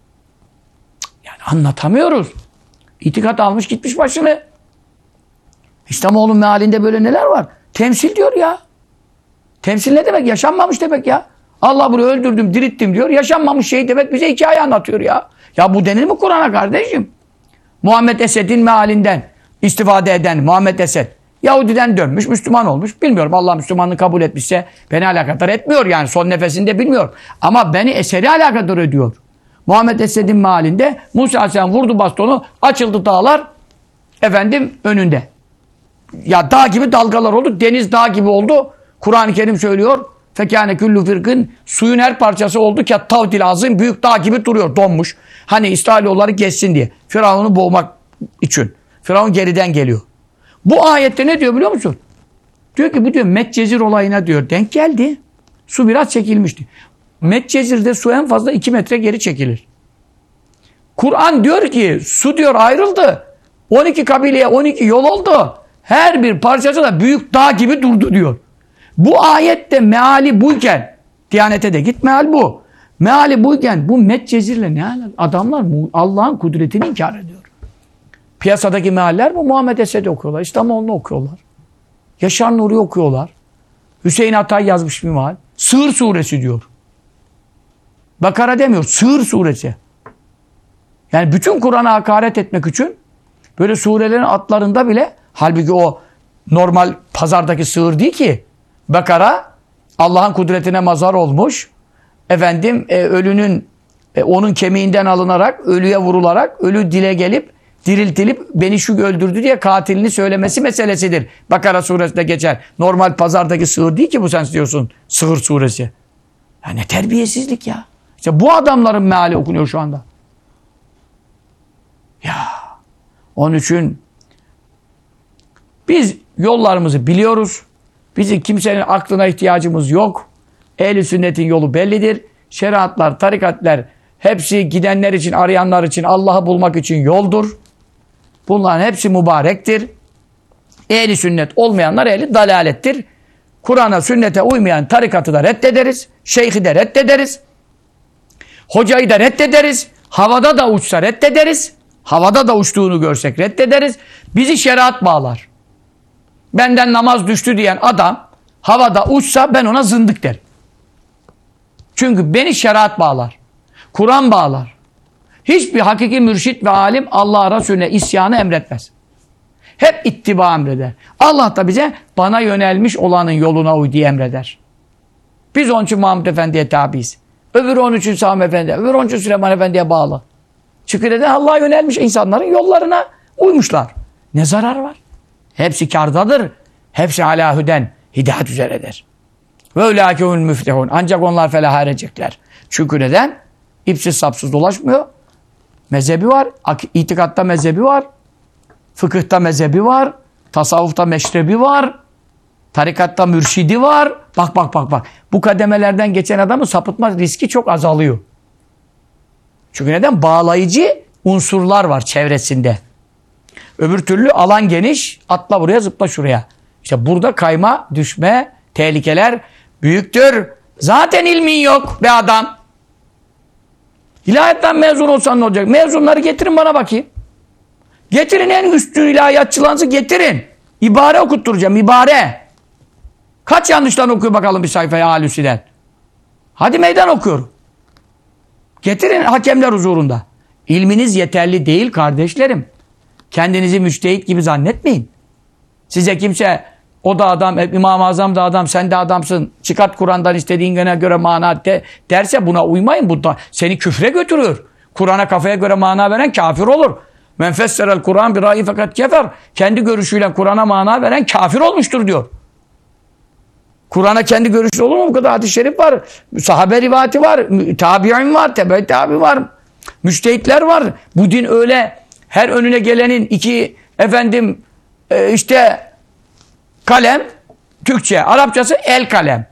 Yani anlatamıyoruz. İtikat almış gitmiş başını. İslamoğlu'nun mealinde böyle neler var? Temsil diyor ya. Temsil ne demek? Yaşanmamış demek ya. Allah bunu öldürdüm, dirittim diyor. Yaşanmamış şey demek bize hikaye anlatıyor ya. Ya bu denir mi Kur'an'a kardeşim? Muhammed Esed'in mealinden istifade eden Muhammed Esed. Yahudiden dönmüş, Müslüman olmuş. Bilmiyorum, Allah Müslümanlığı kabul etmişse beni alakadar etmiyor yani. Son nefesinde bilmiyor. Ama beni eseri alakadar ediyor. Muhammed Esed'in mealinde Musa Aleyhisselam vurdu bastonu, açıldı dağlar efendim önünde. Ya dağ gibi dalgalar oldu, deniz dağ gibi oldu. Kur'an-ı Kerim söylüyor. Fekâne küllü firkın, suyun her parçası oldu ki tavdil azim, büyük dağ gibi duruyor, donmuş. Hani İsrailoğulları geçsin diye. Firavun'u boğmak için. Firavun geriden geliyor. Bu ayette ne diyor biliyor musun? Diyor ki bu diyor Medcezir olayına diyor denk geldi. Su biraz çekilmişti. Medcezir'de su en fazla iki metre geri çekilir. Kur'an diyor ki su diyor ayrıldı. on iki kabileye on iki yol oldu. Her bir parçası da büyük dağ gibi durdu diyor. Bu ayette meali buyken, Diyanete de git meal bu. Meali buyken bu Medcezir'le ne alakalı? Adamlar Allah'ın kudretini inkar ediyor. Piyasadaki mealler bu. Muhammed Esed'i okuyorlar. İslamoğlu'nu okuyorlar. Yaşar Nuri okuyorlar. Hüseyin Atay yazmış bir meal. Sığır suresi diyor. Bakara demiyor. Sığır suresi. Yani bütün Kur'an'a hakaret etmek için böyle surelerin adlarında bile, halbuki o normal pazardaki sığır değil ki. Bakara Allah'ın kudretine mazhar olmuş. Efendim e, ölünün e, onun kemiğinden alınarak ölüye vurularak ölü dile gelip diriltilip beni şu öldürdü diye katilini söylemesi meselesidir. Bakara suresinde geçer. Normal pazardaki sığır değil ki bu, sen diyorsun sığır suresi. Ya ne terbiyesizlik ya. İşte bu adamların meali okunuyor şu anda. Ya onun için biz yollarımızı biliyoruz. Bizim kimsenin aklına ihtiyacımız yok. Ehl-i sünnetin yolu bellidir. Şeriatlar, tarikatlar hepsi gidenler için, arayanlar için, Allah'ı bulmak için yoldur. Bunların hepsi mübarektir. Ehl-i sünnet olmayanlar ehli dalalettir. Kur'an'a, sünnete uymayan tarikatı da reddederiz. Şeyhi de reddederiz. Hocayı da reddederiz. Havada da uçsa reddederiz. Havada da uçtuğunu görsek reddederiz. Bizi şeriat bağlar. Benden namaz düştü diyen adam havada uçsa ben ona zındık derim. Çünkü beni şeriat bağlar. Kur'an bağlar. Hiçbir hakiki mürşit ve alim Allah'a, Resulüne isyanı emretmez. Hep ittiba emreder. Allah da bize bana yönelmiş olanın yoluna uy diye emreder. Biz onun için Muhammed Efendi'ye tabiiz. Öbürü onun için Sami Efendi, öbürü onun için Süleyman Efendi'ye bağlı. Çünkü neden? Allah'a yönelmiş insanların yollarına uymuşlar. Ne zarar var? Hepsi kârdadır. Hepsi alâ hüden, hidayet üzeredir. Ve ulâkehumul müflihûn. Ancak onlar felaha erecekler. Çünkü neden? İpsiz sapsız dolaşmıyor. Mezhebi var. İtikatta mezhebi var. Fıkıhta mezhebi var. Tasavvufta meşrebi var. Tarikatta mürşidi var. Bak bak bak bak. Bu kademelerden geçen adamın sapıtma riski çok azalıyor. Çünkü neden? Bağlayıcı unsurlar var çevresinde. Öbür türlü alan geniş. Atla buraya, zıpla şuraya. İşte burada kayma, düşme, tehlikeler büyüktür. Zaten ilmin yok be adam. İlahiyatten mezun olsan ne olacak? Mezunları getirin bana bakayım. Getirin en üstü ilahiyatçılarınızı getirin. İbare okutturacağım, ibare. Kaç yanlıştan okuyor bakalım bir sayfaya Alusi'den. Hadi meydan okuyorum. Getirin hakemler huzurunda. İlminiz yeterli değil kardeşlerim. Kendinizi müçtehit gibi zannetmeyin. Size kimse o da adam, İmam-ı Azam da adam, sen de adamsın, çıkart Kur'an'dan istediğine göre mana de, derse buna uymayın. Bu da seni küfre götürür. Kur'an'a kafaya göre mana veren kafir olur. Men fesserel Kur'an bir râi fakat kefer. Kendi görüşüyle Kur'an'a mana veren kafir olmuştur diyor. Kur'an'a kendi görüşü olur mu? Bu kadar hadis-i şerif var. Sahabe rivayeti var. Tabi'in var. Tebe tabi var. Müçtehitler var. Bu din öyle her önüne gelenin iki efendim e, işte kalem Türkçe, Arapçası el kalem.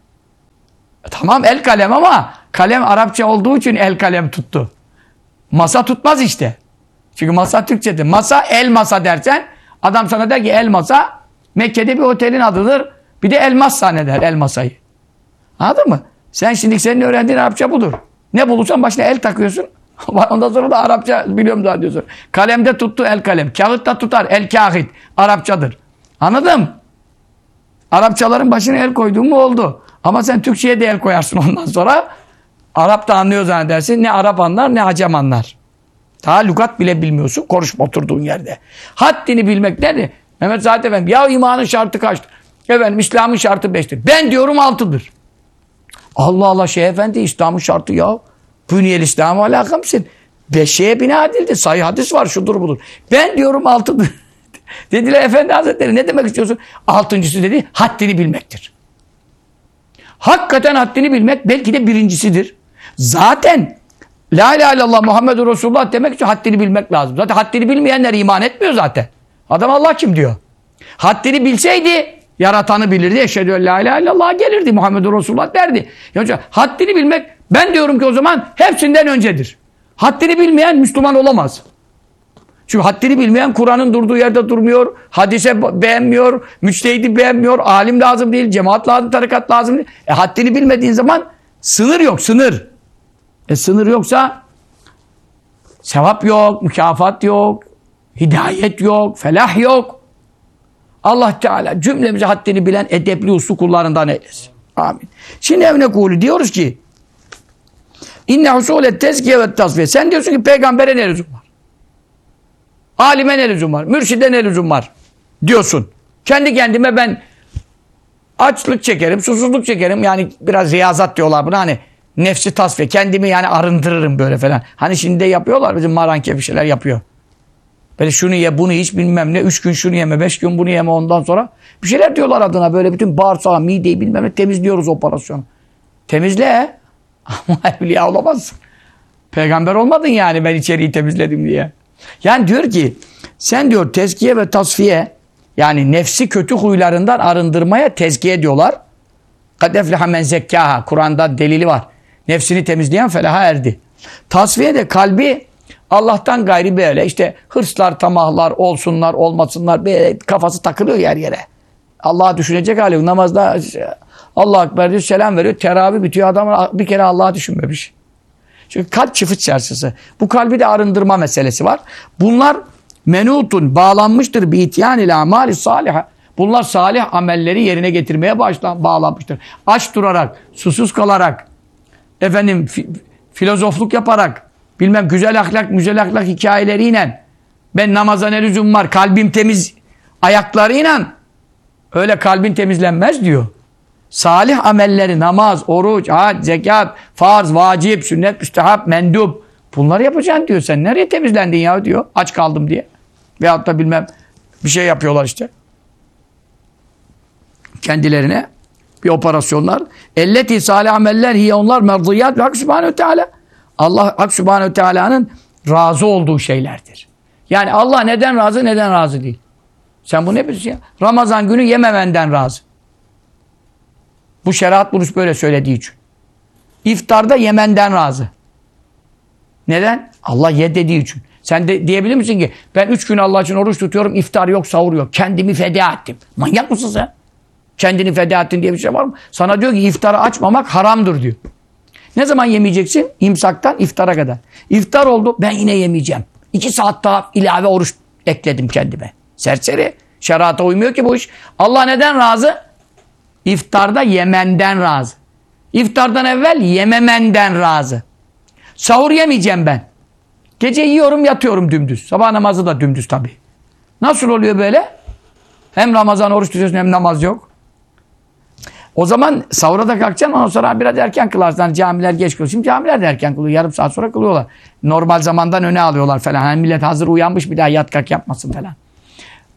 Tamam el kalem ama kalem Arapça olduğu için el kalem tuttu. Masa tutmaz işte. Çünkü masa Türkçedir. Masa el masa dersen adam sana der ki el masa Mekke'de bir otelin adıdır. Bir de elmas zanneder el masayı. Anladın mı? Sen şimdi senin öğrendiğin Arapça budur. Ne bulursan başına el takıyorsun. Ondan sonra da Arapça biliyorum daha diyorsun. Kalemde tuttu el kalem. Kağıtta tutar el kâhit. Arapçadır. Anladın mı? Arapçaların başına el koyduğun mu oldu. Ama sen Türkçe'ye de el koyarsın ondan sonra. Arap da anlıyor zannedersin. Ne Arap anlar ne Acem anlar. Daha lügat bile bilmiyorsun. Konuşma oturduğun yerde. Haddini bilmek nedir? Mehmet Said Efendi. Ya imanın şartı kaçtır? Efendim İslam'ın şartı beştir. Ben diyorum altıdır. Allah Allah Şeyh Efendi İslam'ın şartı ya. Bünyel İslam'ı alâ hamsin. Beşeye bina edildi. Sahih hadis var şudur budur. Ben diyorum altıdır. Dediler Efendi Hazretleri ne demek istiyorsun? Altıncısı dedi haddini bilmektir. Hakikaten haddini bilmek belki de birincisidir. Zaten La ilahe illallah Muhammedur Resulullah demek için haddini bilmek lazım. Zaten haddini bilmeyenler iman etmiyor zaten. Adam Allah kim diyor? Haddini bilseydi yaratanı bilirdi. Eşhedü en la ilahe illallah gelirdi. Muhammedur Resulullah derdi. Yani haddini bilmek ben diyorum ki o zaman hepsinden öncedir. Haddini bilmeyen Müslüman olamaz. Çünkü haddini bilmeyen Kur'an'ın durduğu yerde durmuyor, hadise beğenmiyor, müçtehidi beğenmiyor, alim lazım değil, cemaat lazım, tarikat lazım değil. E haddini bilmediğin zaman sınır yok, sınır. E sınır yoksa sevap yok, mükafat yok, hidayet yok, felah yok. Allah Teala cümlemize haddini bilen edepli uslu kullarından eylesin. Amin. Şimdi evne kulu diyoruz ki İnne husulet tezkiye ve tasfiye. Sen diyorsun ki peygambere ne lüzum var? Alime ne lüzum var? Mürşide ne lüzum var? Diyorsun. Kendi kendime ben açlık çekerim, susuzluk çekerim. Yani biraz riyazat diyorlar buna hani nefsi tasfiye. Kendimi yani arındırırım böyle falan. Hani şimdi de yapıyorlar bizim maranke bir şeyler yapıyor. Böyle şunu ye bunu hiç bilmem ne. Üç gün şunu yeme, beş gün bunu yeme ondan sonra. Bir şeyler diyorlar adına böyle bütün bağırsağı, mideyi bilmem ne temizliyoruz operasyonu. Temizle. Ama evliya olamazsın. Peygamber olmadın yani ben içeriği temizledim diye. Yani diyor ki sen diyor tezkiye ve tasfiye yani nefsi kötü huylarından arındırmaya tezkiye diyorlar. Kad efleha men zekkâha. Kur'an'da delili var. Nefsini temizleyen felaha erdi. Tasfiye de kalbi Allah'tan gayri böyle işte hırslar, tamahlar olsunlar, olmasınlar böyle kafası takılıyor yer yere. Allah'ı düşünecek hali yok. Namazda Allah Ekber diyor, selam veriyor. Teravih bitiyor. Adam bir kere Allah'ı düşünmemiş. Çünkü kalp çıfıt çarşısı. Bu kalbi de arındırma meselesi var. Bunlar menutun bağlanmıştır. Bi'ityan ile amali saliha. Bunlar salih amelleri yerine getirmeye başlan, bağlanmıştır. Aç durarak, susuz kalarak, efendim fi, filozofluk yaparak, bilmem güzel ahlak, güzel ahlak hikayeleriyle ben namaza ne lüzum var, kalbim temiz ayaklarıyla öyle kalbin temizlenmez diyor. Salih amelleri, namaz, oruç, hac, zekat, farz, vacip, sünnet, müstehap, mendup. Bunları yapacaksın diyor. Sen nereye temizlendin ya diyor. Aç kaldım diye. Veyahut da bilmem bir şey yapıyorlar işte. Kendilerine bir operasyonlar. Elleti salih ameller hiye onlar merdiyat ve Hak Sübhanehu Teala. Allah Hak Sübhanehu Teala'nın razı olduğu şeylerdir. Yani Allah neden razı neden razı değil. Sen bu ne biliyorsun ya? Ramazan günü yememenden razı. Bu şeriat bunu böyle söylediği için. İftarda yemenden razı. Neden? Allah ye dediği için. Sen de diyebilir misin ki ben üç gün Allah için oruç tutuyorum, iftar yok, sahur yok. Kendimi feda ettim. Manyak mısın sen? Kendini feda ettin diye bir şey var mı? Sana diyor ki iftarı açmamak haramdır diyor. Ne zaman yemeyeceksin? İmsaktan iftara kadar. İftar oldu, ben yine yemeyeceğim. İki saat daha ilave oruç ekledim kendime. Serseri. Şerata uymuyor ki bu iş. Allah neden razı? İftarda yemenden razı. İftardan evvel yememenden razı. Sahur yemeyeceğim ben. Gece yiyorum yatıyorum dümdüz. Sabah namazı da dümdüz tabii. Nasıl oluyor böyle? Hem Ramazan oruç tutuyorsun hem namaz yok. O zaman sahura da kalkacaksın ondan sonra biraz erken kılarsın. Yani camiler geç kılıyor. Şimdi camiler de erken kılıyor. Yarım saat sonra kılıyorlar. Normal zamandan öne alıyorlar falan. Yani millet hazır uyanmış bir daha yat kalk yapmasın falan.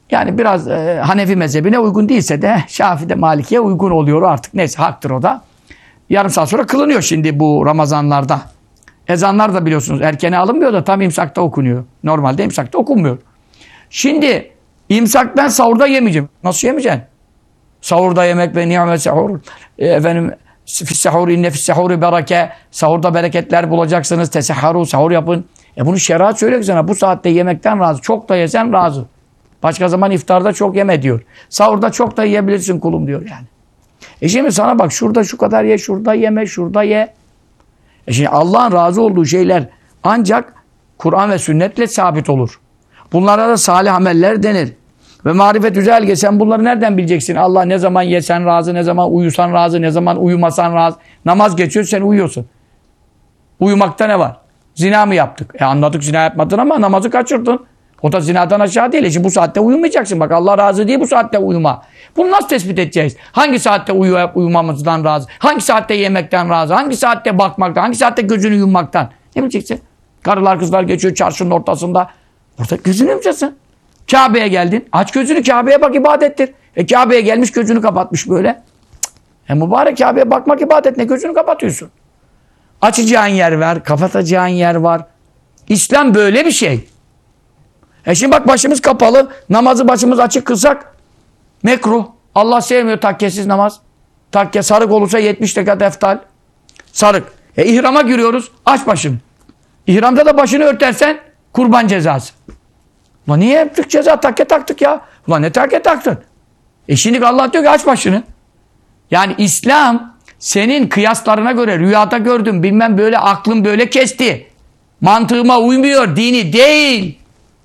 Yani biraz e, Hanefi mezhebine uygun değilse de Şafii'de, Maliki'ye uygun oluyor artık. Neyse haktır o da. Yarım saat sonra kılınıyor şimdi bu Ramazanlarda. Ezanlar da biliyorsunuz erkene alınmıyor da tam imsakta okunuyor. Normalde imsakta okunmuyor. Şimdi imsak ben sahurda yemeyeceğim. Nasıl yemeyeceksin? Sahurda yemek ve ni'me sahur. E, efendim fissahur inne fissahuri bereke. Sahurda bereketler bulacaksınız. Tesahharu, sahur yapın. E bunu şeriat söylüyor ki sana bu saatte yemekten razı. Çok da yesen razı. Başka zaman iftarda çok yeme diyor. Sahurda çok da yiyebilirsin kulum diyor yani. E şimdi sana bak şurada şu kadar ye, şurada yeme, şurada ye. E şimdi Allah'ın razı olduğu şeyler ancak Kur'an ve sünnetle sabit olur. Bunlara da salih ameller denir. Ve marifet üzelge sen bunları nereden bileceksin? Allah ne zaman yesen razı, ne zaman uyusan razı, ne zaman uyumasan razı. Namaz geçiyor sen uyuyorsun. Uyumakta ne var? Zina mı yaptık? E anladık zina yapmadın ama namazı kaçırdın. O da zinadan aşağı değil. Şimdi bu saatte uyumayacaksın. Bak Allah razı değil bu saatte uyuma. Bunu nasıl tespit edeceğiz? Hangi saatte uyu uyumamızdan razı? Hangi saatte yemekten razı? Hangi saatte bakmaktan? Hangi saatte gözünü yummaktan? Ne bileceksin? Karılar kızlar geçiyor çarşının ortasında. Orada gözünü yumacaksın. Kabe'ye geldin. Aç gözünü Kabe'ye bak ibadettir. E Kabe'ye gelmiş gözünü kapatmış böyle. E mübarek Kabe'ye bakmak ibadet ne gözünü kapatıyorsun. Açacağın yer var. Kapatacağın yer var. İslam böyle bir şey. E şimdi bak başımız kapalı. Namazı başımız açık kılsak mekruh. Allah sevmiyor takkesiz namaz. Takke sarık olursa yetmiş rekat eftal. Sarık. E ihrama giriyoruz. Aç başını. İhramda da başını örtersen kurban cezası. Ulan niye yaptık ceza? Takke taktık ya. Ulan ne takke taktın? E şimdi Allah diyor ki aç başını. Yani İslam senin kıyaslarına göre rüyada gördüm bilmem böyle aklım böyle kesti. Mantığıma uymuyor. Dini değil.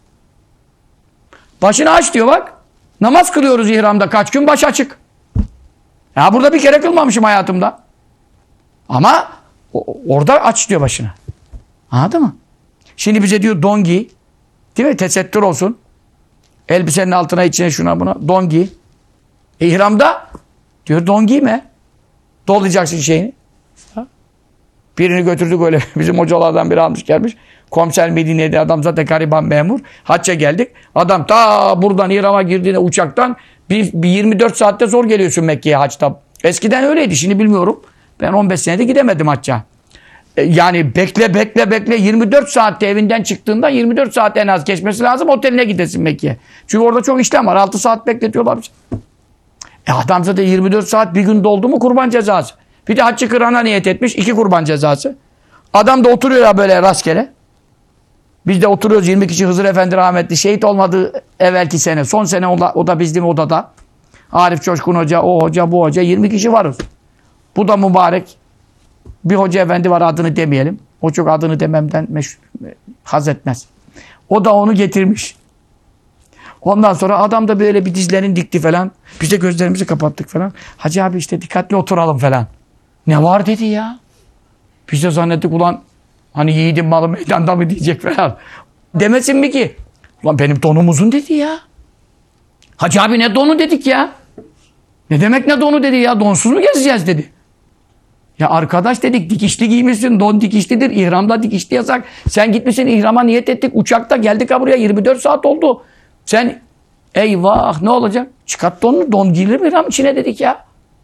Başını aç diyor bak. Namaz kılıyoruz ihramda. Kaç gün baş açık. Ya burada bir kere kılmamışım hayatımda. Ama orada aç diyor başını. Anladın mı? Şimdi bize diyor don giy. Değil mi? Tesettür olsun. Elbisenin altına içine şuna buna. Don giy. E, ihramda diyor don giyme. Dolayacaksın şeyini. Ha? Birini götürdük öyle. Bizim hocalardan biri almış gelmiş. Komiser Medine'de adam zaten gariban memur. Hacca geldik. Adam ta buradan İran'a girdiğinde uçaktan bir, bir yirmi dört saatte zor geliyorsun Mekke'ye haçta. Eskiden öyleydi. Şimdi bilmiyorum. Ben on beş senede gidemedim hacca. E, yani bekle bekle bekle yirmi dört saatte evinden çıktığında yirmi dört saat en az geçmesi lazım. Oteline gidesin Mekke'ye. Çünkü orada çok işlem var. altı saat bekletiyorlar bizi. E adam zaten yirmi dört saat bir gün doldu mu kurban cezası. Bir de haccı kırana niyet etmiş. iki kurban cezası. Adam da oturuyor ya böyle rastgele. Biz de oturuyoruz yirmi kişi Hızır Efendi rahmetli şehit olmadığı evvelki sene. Son sene o da, o da bizim odada. Arif Coşkun Hoca, o hoca, bu hoca. yirmi kişi varız. Bu da mübarek. Bir hoca efendi var adını demeyelim. O çok adını dememden meşhur, haz etmez. O da onu getirmiş. Ondan sonra adam da böyle bir dizlerini dikti falan. Biz de gözlerimizi kapattık falan. Hacı abi işte dikkatli oturalım falan. Ne var dedi ya. Biz de zannettik ulan hani yiğidin malı meydanda mı diyecek falan. Demesin mi ki? Ulan benim donum uzun dedi ya. Hacı abi ne donu dedik ya. Ne demek ne donu dedi ya. Donsuz mu gezeceğiz dedi. Ya arkadaş dedik dikişli giymişsin. Don dikişlidir. İhramda dikişli yasak. Sen gitmişsin ihrama niyet ettik. Uçakta geldik ha buraya yirmi dört saat oldu. Sen eyvah ne olacak? Çıkart donunu. Don giyilir mi ihram içine dedik ya.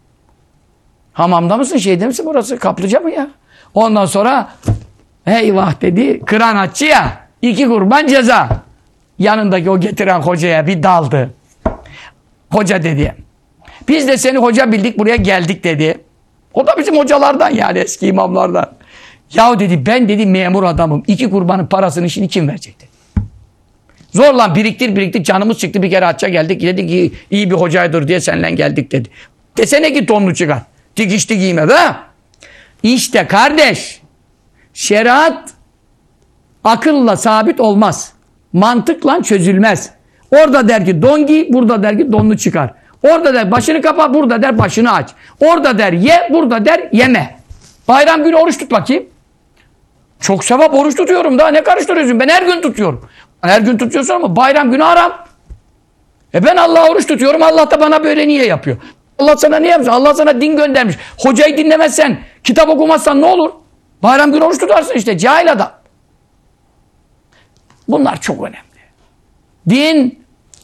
Hamamda mısın şeyde misin burası? Kaplıca mı ya? Ondan sonra eyvah dedi. Kıran haccı ya. İki kurban ceza. Yanındaki o getiren hocaya bir daldı. Hoca dedi. Biz de seni hoca bildik buraya geldik dedi. O da bizim hocalardan yani eski imamlardan. Yahu dedi ben dedi memur adamım. İki kurbanın parasını şimdi kim verecek dedi. Zorla biriktir biriktir canımız çıktı bir kere hacca geldik. Dedi ki iyi bir hocaydır diye seninle geldik dedi. Desene ki tonunu çıkar. Dikişli giyme be. İşte kardeş. Şeriat akılla sabit olmaz. Mantıkla çözülmez. Orada der ki don giy, burada der ki donunu çıkar. Orada der başını kapa, burada der başını aç. Orada der ye, burada der yeme. Bayram günü oruç tut bakayım. Çok sevap oruç tutuyorum daha ne karıştırıyorsun? Ben her gün tutuyorum. Her gün tutuyorsun ama bayram günü haram. E ben Allah'a oruç tutuyorum. Allah da bana böyle niye yapıyor? Allah sana niye yapıyor? Allah sana din göndermiş. Hocayı dinlemezsen, kitap okumazsan ne olur? Bayram günü oruç tutarsın işte. Cahil adam. Bunlar çok önemli. Din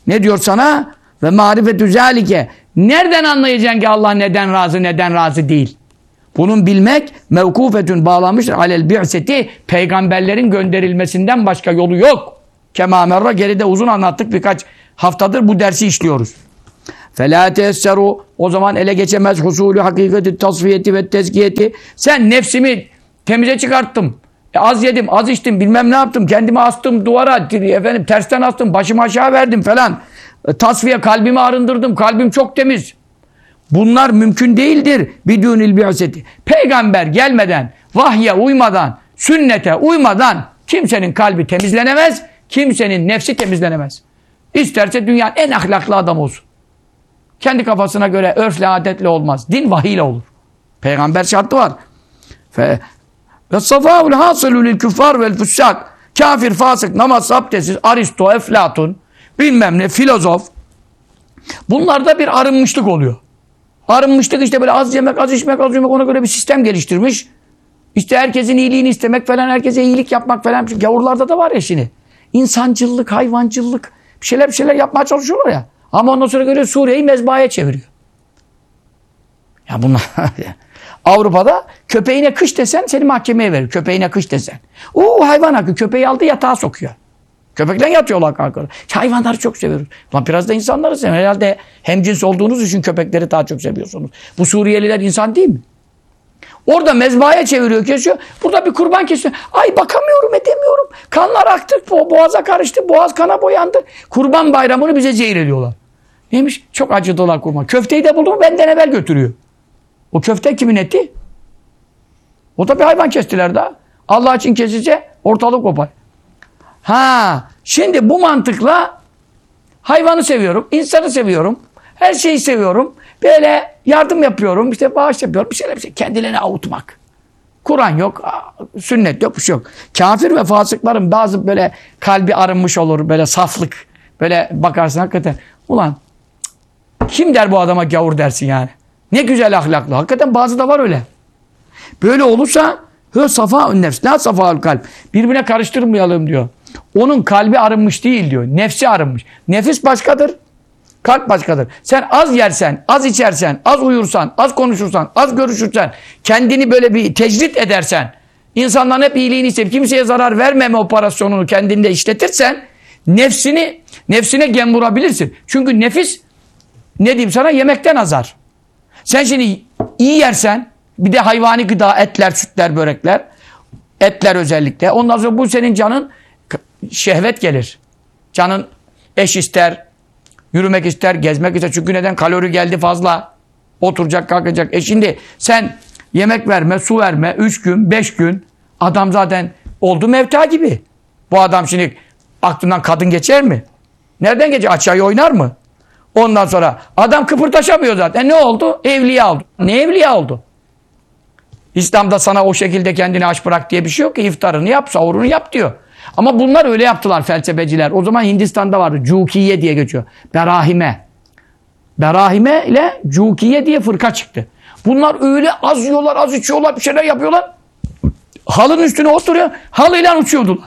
Ne diyor sana? Ve marifetü zâlike. Nereden anlayacaksın ki Allah neden razı, neden razı değil? Bunun bilmek mevkufetün bağlanmıştır. Alel bi'seti, peygamberlerin gönderilmesinden başka yolu yok. Kemâ merra, geride uzun anlattık, birkaç haftadır bu dersi işliyoruz. Felâ teesseru, o zaman ele geçemez husulü hakikati tasfiyeti ve tezkiyeti. Sen nefsimi temize çıkarttım. E az yedim, az içtim, bilmem ne yaptım. Kendimi astım duvara, efendim tersten astım, başımı aşağı verdim falan. E, tasfiye, kalbimi arındırdım. Kalbim çok temiz. Bunlar mümkün değildir. Bidûnil bi'seti. Peygamber gelmeden, vahye uymadan, sünnete uymadan kimsenin kalbi temizlenemez. Kimsenin nefsi temizlenemez. İsterse dünyanın en ahlaklı adam olsun. Kendi kafasına göre örfle, adetle olmaz. Din vahiyle olur. Peygamber şartı var. Fe ve safâul hâsılü lil küffâr vel füssâk. Kafir, fasık, namaz, abdestsiz, Aristo, Eflatun, bilmem ne, filozof. Bunlarda bir arınmışlık oluyor. Arınmışlık işte böyle az yemek, az içmek, az yemek, ona göre bir sistem geliştirmiş. İşte herkesin iyiliğini istemek falan, herkese iyilik yapmak falan. Gavurlarda da var ya şimdi. İnsancıllık, hayvancıllık, bir şeyler bir şeyler yapmaya çalışıyorlar ya. Ama ondan sonra görüyor Suriye'yi mezbahaya çeviriyor. Ya bunlar Avrupa'da köpeğine kış desen seni mahkemeye verir. Köpeğine kış desen. Oo hayvan hakkı, köpeği aldı yatağa sokuyor. Köpekten yatıyorlar kanka. Hayvanları çok seviyoruz. Lan biraz da insanları seviyoruz. Herhalde hemcins olduğunuz için köpekleri daha çok seviyorsunuz. Bu Suriyeliler insan değil mi? Orada mezbahaya çeviriyor, kesiyor. Burada bir kurban kesiyor. Ay bakamıyorum, edemiyorum. Kanlar aktı, boğaza karıştı, boğaz kana boyandı. Kurban bayramını bize zehir ediyorlar. Neymiş? Çok acıdılar kurban. Köfteyi de buldu mu benden evvel götürüyor. O köfte kimin eti? O da bir hayvan kestiler daha. Allah için kesilse ortalık kopar. Ha, şimdi bu mantıkla hayvanı seviyorum, insanı seviyorum, her şeyi seviyorum. Böyle yardım yapıyorum, işte bağış yapıyorum, bir şeyler bir şey. Kendilerini avutmak. Kur'an yok, sünnet yok, bir şey yok. Kafir ve fasıkların bazı böyle kalbi arınmış olur, böyle saflık. Böyle bakarsın hakikaten. Ulan kim der bu adama gavur dersin yani. Ne güzel ahlaklı. Hakikaten bazı da var öyle. Böyle olursa hö safâ'un nefs, la safâ'ul kalp. Birbirine karıştırmayalım diyor. Onun kalbi arınmış değil diyor. Nefsi arınmış. Nefis başkadır. Kalp başkadır. Sen az yersen, az içersen, az uyursan, az konuşursan, az görüşürsen, kendini böyle bir tecrit edersen, insanların hep iyiliğini isteyip kimseye zarar vermeme operasyonunu kendinde işletirsen, nefsini, nefsine gem vurabilirsin. Çünkü nefis, ne diyeyim sana, yemekten azar. Sen şimdi iyi yersen, bir de hayvani gıda, etler, sütler, börekler, etler özellikle, ondan sonra bu senin canın şehvet gelir. Canın eş ister, yürümek ister, gezmek ister. Çünkü neden? Kalori geldi fazla. Oturacak, kalkacak. E şimdi sen yemek verme, su verme, üç gün, beş gün adam zaten oldu mevta gibi. Bu adam şimdi aklından kadın geçer mi? Nereden geçer? Aşağıya oynar mı? Ondan sonra adam kıpırdaşamıyor zaten. E ne oldu? Evliya oldu. Ne evliya oldu? İslam'da sana o şekilde kendini aç bırak diye bir şey yok ki. İftarını yap, sahurunu yap diyor. Ama bunlar öyle yaptılar felsefeciler. O zaman Hindistan'da vardı. Cukiye diye geçiyor. Berahime. Berahime ile Cukiye diye fırka çıktı. Bunlar öyle az yiyorlar, az içiyorlar, bir şeyler yapıyorlar. Halının üstüne oturuyor. Halıyla uçuyordular.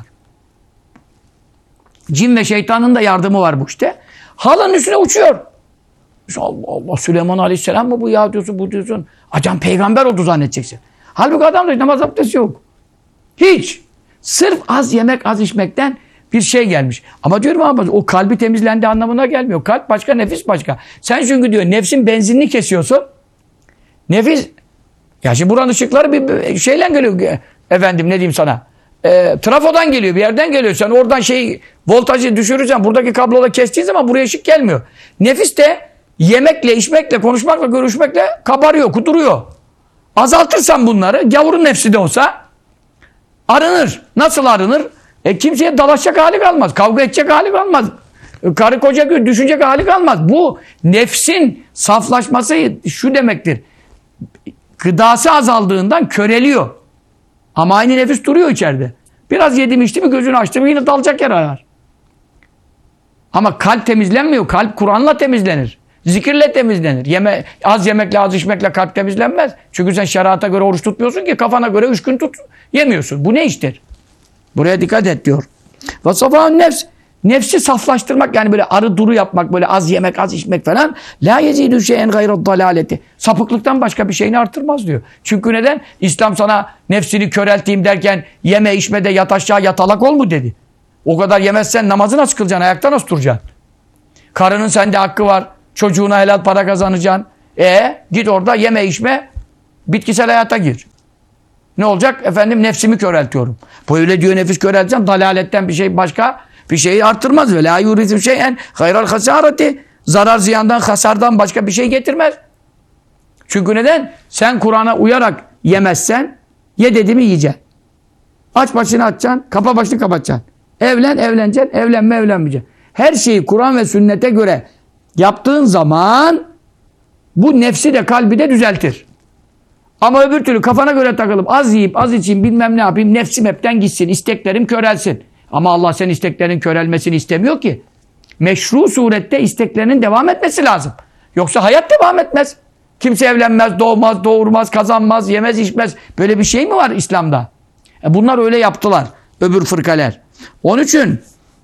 Cin ve şeytanın da yardımı var bu işte. Halının üstüne uçuyor. Allah Allah, Süleyman Aleyhisselam mı bu ya diyorsun, bu diyorsun. Acan peygamber oldu zannedeceksin. Halbuki adam da namaz abdesti yok. Hiç. Sırf az yemek, az içmekten bir şey gelmiş. Ama diyorum abi o kalbi temizlendi anlamına gelmiyor. Kalp başka, nefis başka. Sen çünkü diyor nefsin benzinini kesiyorsun. Nefis, ya şimdi buranın ışıkları bir şeyle geliyor. Efendim ne diyeyim sana. E, trafodan geliyor, bir yerden geliyor. Sen oradan şey voltajı düşürürsen buradaki kablola kestiğin zaman buraya ışık gelmiyor. Nefis de yemekle, içmekle, konuşmakla, görüşmekle kabarıyor, kuduruyor. Azaltırsan bunları, gavurun nefsi de olsa arınır. Nasıl arınır? E kimseye dalaşacak hali kalmaz. Kavga edecek hali kalmaz. E, karı koca düşünecek hali kalmaz. Bu nefsin saflaşması şu demektir. Gıdası azaldığından köreliyor. Ama aynı nefis duruyor içeride. Biraz yedim içti mi gözünü açtı mı yine dalacak yer arar. Ama kalp temizlenmiyor. Kalp Kur'an'la temizlenir. Zikirle temizlenir. Yeme, az yemekle, az içmekle kalp temizlenmez. Çünkü sen şerata göre oruç tutmuyorsun ki kafana göre üç gün tut yemiyorsun. Bu ne iştir? Buraya dikkat et diyor. Ve safâ'un nefs. nefsi saflaştırmak, yani böyle arı duru yapmak, böyle az yemek, az içmek falan. La yezidü şeyen gayrad dalaleti. Sapıklıktan başka bir şeyini artırmaz diyor. Çünkü neden? İslam sana nefsini körelteyim derken yeme içme de yat aşağı yatalak ol mu dedi. O kadar yemezsen namazı nasıl kılacaksın? Ayakta nasıl duracaksın? Karının sende hakkı var. Çocuğuna helal para kazanacaksın. E git orada yeme içme, bitkisel hayata gir. Ne olacak? Efendim nefsimi köreltiyorum. Böyle diyor, nefis körelteceğim. Dalaletten bir şey, başka bir şeyi artırmaz. Ve la yurizm şeyen hayral hasarati. Zarar ziyandan, hasardan başka bir şey getirmez. Çünkü neden? Sen Kur'an'a uyarak yemezsen, ye dedi mi yiyeceksin. Aç başını açacaksın, kapa başını kapatacaksın. Evlen, evleneceksin, evlenme, evlenmeyeceksin. Her şeyi Kur'an ve sünnete göre yaptığın zaman bu nefsi de kalbi de düzeltir. Ama öbür türlü kafana göre takılıp az yiyip az içeyim bilmem ne yapayım, nefsim hepten gitsin, isteklerim körelsin. Ama Allah senin isteklerin körelmesini istemiyor ki. Meşru surette isteklerinin devam etmesi lazım. Yoksa hayat devam etmez. Kimse evlenmez, doğmaz, doğurmaz, kazanmaz, yemez, içmez. Böyle bir şey mi var İslam'da? E bunlar öyle yaptılar. Öbür fırkalar. Onun için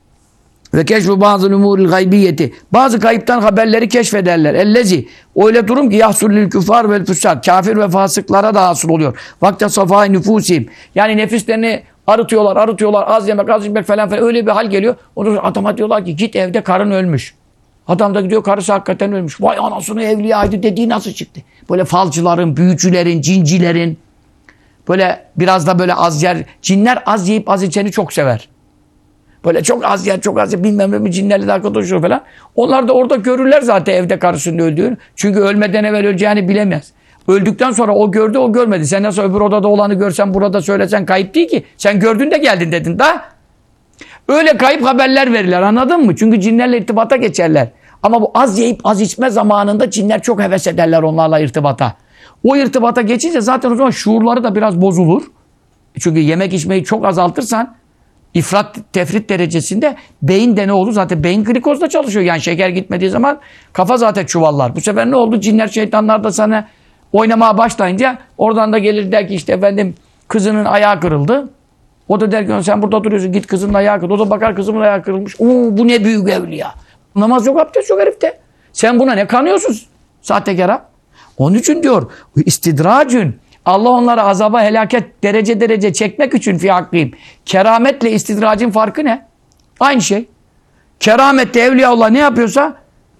ve keşfu bazı umuril gaybiyeti. Bazı kayıptan haberleri keşfederler. Ellezi. Öyle durum ki yahsullil küfar vel füsad. Kafir ve fasıklara da hasıl oluyor. Vakte safai nüfusim. Yani nefislerini arıtıyorlar, arıtıyorlar. Az yemek, az yemek falan falan. Öyle bir hal geliyor. Ondan sonra adama diyorlar ki git, evde karın ölmüş. Adam da gidiyor, karısı hakikaten ölmüş. Vay anasını evliyaydı dediği nasıl çıktı? Böyle falcıların, büyücülerin, cincilerin. Böyle biraz da böyle az yer. Cinler az yiyip az içeni çok sever. Böyle çok az yer, çok az yer, bilmem ne cinlerle de arkadaş olur falan. Onlar da orada görürler zaten evde karısının öldüğünü. Çünkü ölmeden evvel öleceğini bilemez. Öldükten sonra o gördü, o görmedi. Sen nasıl öbür odada olanı görsen, burada söylesen kayıp değil ki. Sen gördün de geldin dedin da. Öyle kayıp haberler verirler, anladın mı? Çünkü cinlerle irtibata geçerler. Ama bu az yiyip az içme zamanında cinler çok heves ederler onlarla irtibata. O irtibata geçince zaten o zaman şuurları da biraz bozulur. Çünkü yemek içmeyi çok azaltırsan ifrat tefrit derecesinde beyin de ne olur? Zaten beyin glikozda çalışıyor. Yani şeker gitmediği zaman kafa zaten çuvallar. Bu sefer ne oldu? Cinler, şeytanlar da sana oynamaya başlayınca oradan da gelir der ki işte efendim kızının ayağı kırıldı. O da der ki sen burada duruyorsun, git kızının ayağı kırıldı. O da bakar kızımın ayağı kırılmış. Oo, bu ne büyük evliya. Namaz yok, abdest yok herifte. Sen buna ne kanıyorsun sahtekara? Onun için diyor istidracün. Allah onları azaba, helaket derece derece çekmek için fi hakkıyım. Kerametle istidracın farkı ne? Aynı şey. Keramette Evliyaullah ne yapıyorsa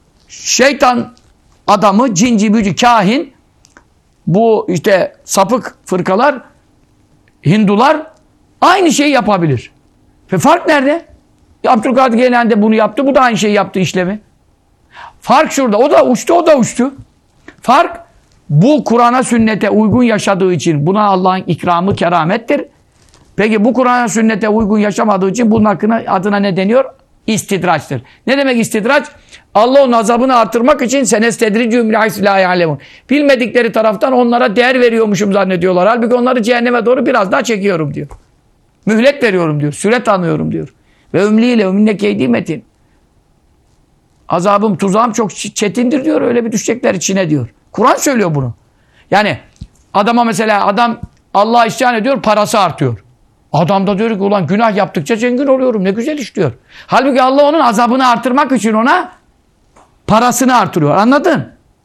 şeytan adamı, cinci, büyücü, kahin, bu işte sapık fırkalar, Hindular aynı şeyi yapabilir. Ve fark nerede? Abdülkadir Geylani de bunu yaptı. Bu da aynı şeyi yaptı, işlemi. Fark şurada. O da uçtu, o da uçtu. Fark bu Kur'an'a, sünnete uygun yaşadığı için buna Allah'ın ikramı, keramettir. Peki bu Kur'an'a, sünnete uygun yaşamadığı için bunun hakkında, adına ne deniyor? İstidraçtır. Ne demek istidraç? Allah onun azabını artırmak için senestedricûm lâhis lâ ya'lemûn. Bilmedikleri taraftan onlara değer veriyormuşum zannediyorlar. Halbuki onları cehenneme doğru biraz daha çekiyorum diyor. Mühlet veriyorum diyor. Süre tanıyorum diyor. Ve ümliyle ümminne keydi metin. Azabım, tuzağım çok çetindir diyor. Öyle bir düşecekler içine diyor. Kur'an söylüyor bunu. Yani adama mesela adam Allah'a isyan ediyor, parası artıyor. Adam da diyor ki ulan günah yaptıkça zengin oluyorum. Ne güzel iş diyor. Halbuki Allah onun azabını artırmak için ona parasını artırıyor. Anladın?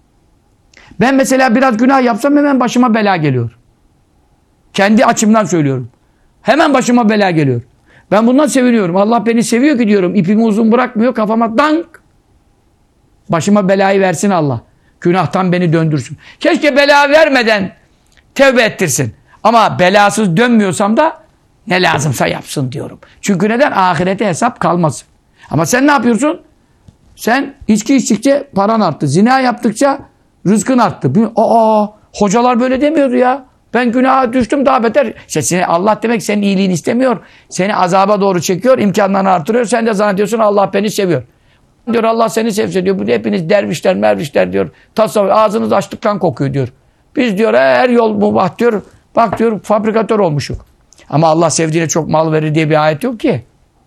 Ben mesela biraz günah yapsam hemen başıma bela geliyor. Kendi açımdan söylüyorum. Hemen başıma bela geliyor. Ben bundan seviniyorum. Allah beni seviyor ki diyorum. İpimi uzun bırakmıyor. Kafama dank. Başıma belayı versin Allah. Günahtan beni döndürsün. Keşke bela vermeden tevbe ettirsin. Ama belasız dönmüyorsam da ne lazımsa yapsın diyorum. Çünkü neden? Ahirete hesap kalmasın. Ama sen ne yapıyorsun? Sen içki içtikçe paran arttı. Zina yaptıkça rızkın arttı. Aa, hocalar böyle demiyordu ya. Ben günaha düştüm daha beter. İşte seni, Allah demek senin iyiliğini istemiyor. Seni azaba doğru çekiyor. İmkanlarını artırıyor. Sen de zannediyorsun Allah beni seviyor. Diyor Allah seni sevse diyor. Bu hepiniz dervişler mervişler diyor. Tasavvuf ağzınız açlıktan kokuyor diyor. Biz diyor her yol mubah diyor. Bak diyor fabrikatör olmuşuk. Ama Allah sevdiğine çok mal verir diye bir ayet yok ki.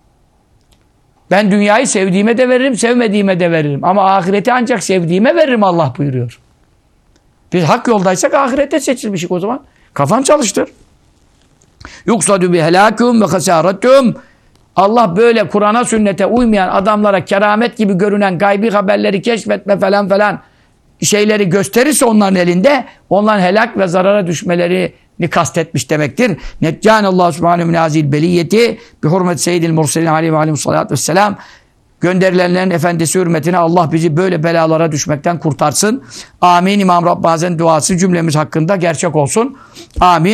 Ben dünyayı sevdiğime de veririm, sevmediğime de veririm. Ama ahireti ancak sevdiğime veririm Allah buyuruyor. Biz hak yoldaysak ahirete seçilmişik o zaman. Kafan çalıştır. Yuksadü bi helâküm ve hasâretüm. Allah böyle Kur'an'a sünnete uymayan adamlara keramet gibi görünen gaybi haberleri keşfetme falan falan şeyleri gösterirse onların elinde, onların helak ve zarara düşmelerini kastetmiş demektir. Neccanallahu subhanehu min hazil beliyeti bi hurmet seyyidil murselin aleyhi ve aleyhissalatu vesselam. Gönderilenlerin efendisi hürmetine Allah bizi böyle belalara düşmekten kurtarsın. Amin. İmam Rabbani'nin duası cümlemiz hakkında gerçek olsun. Amin.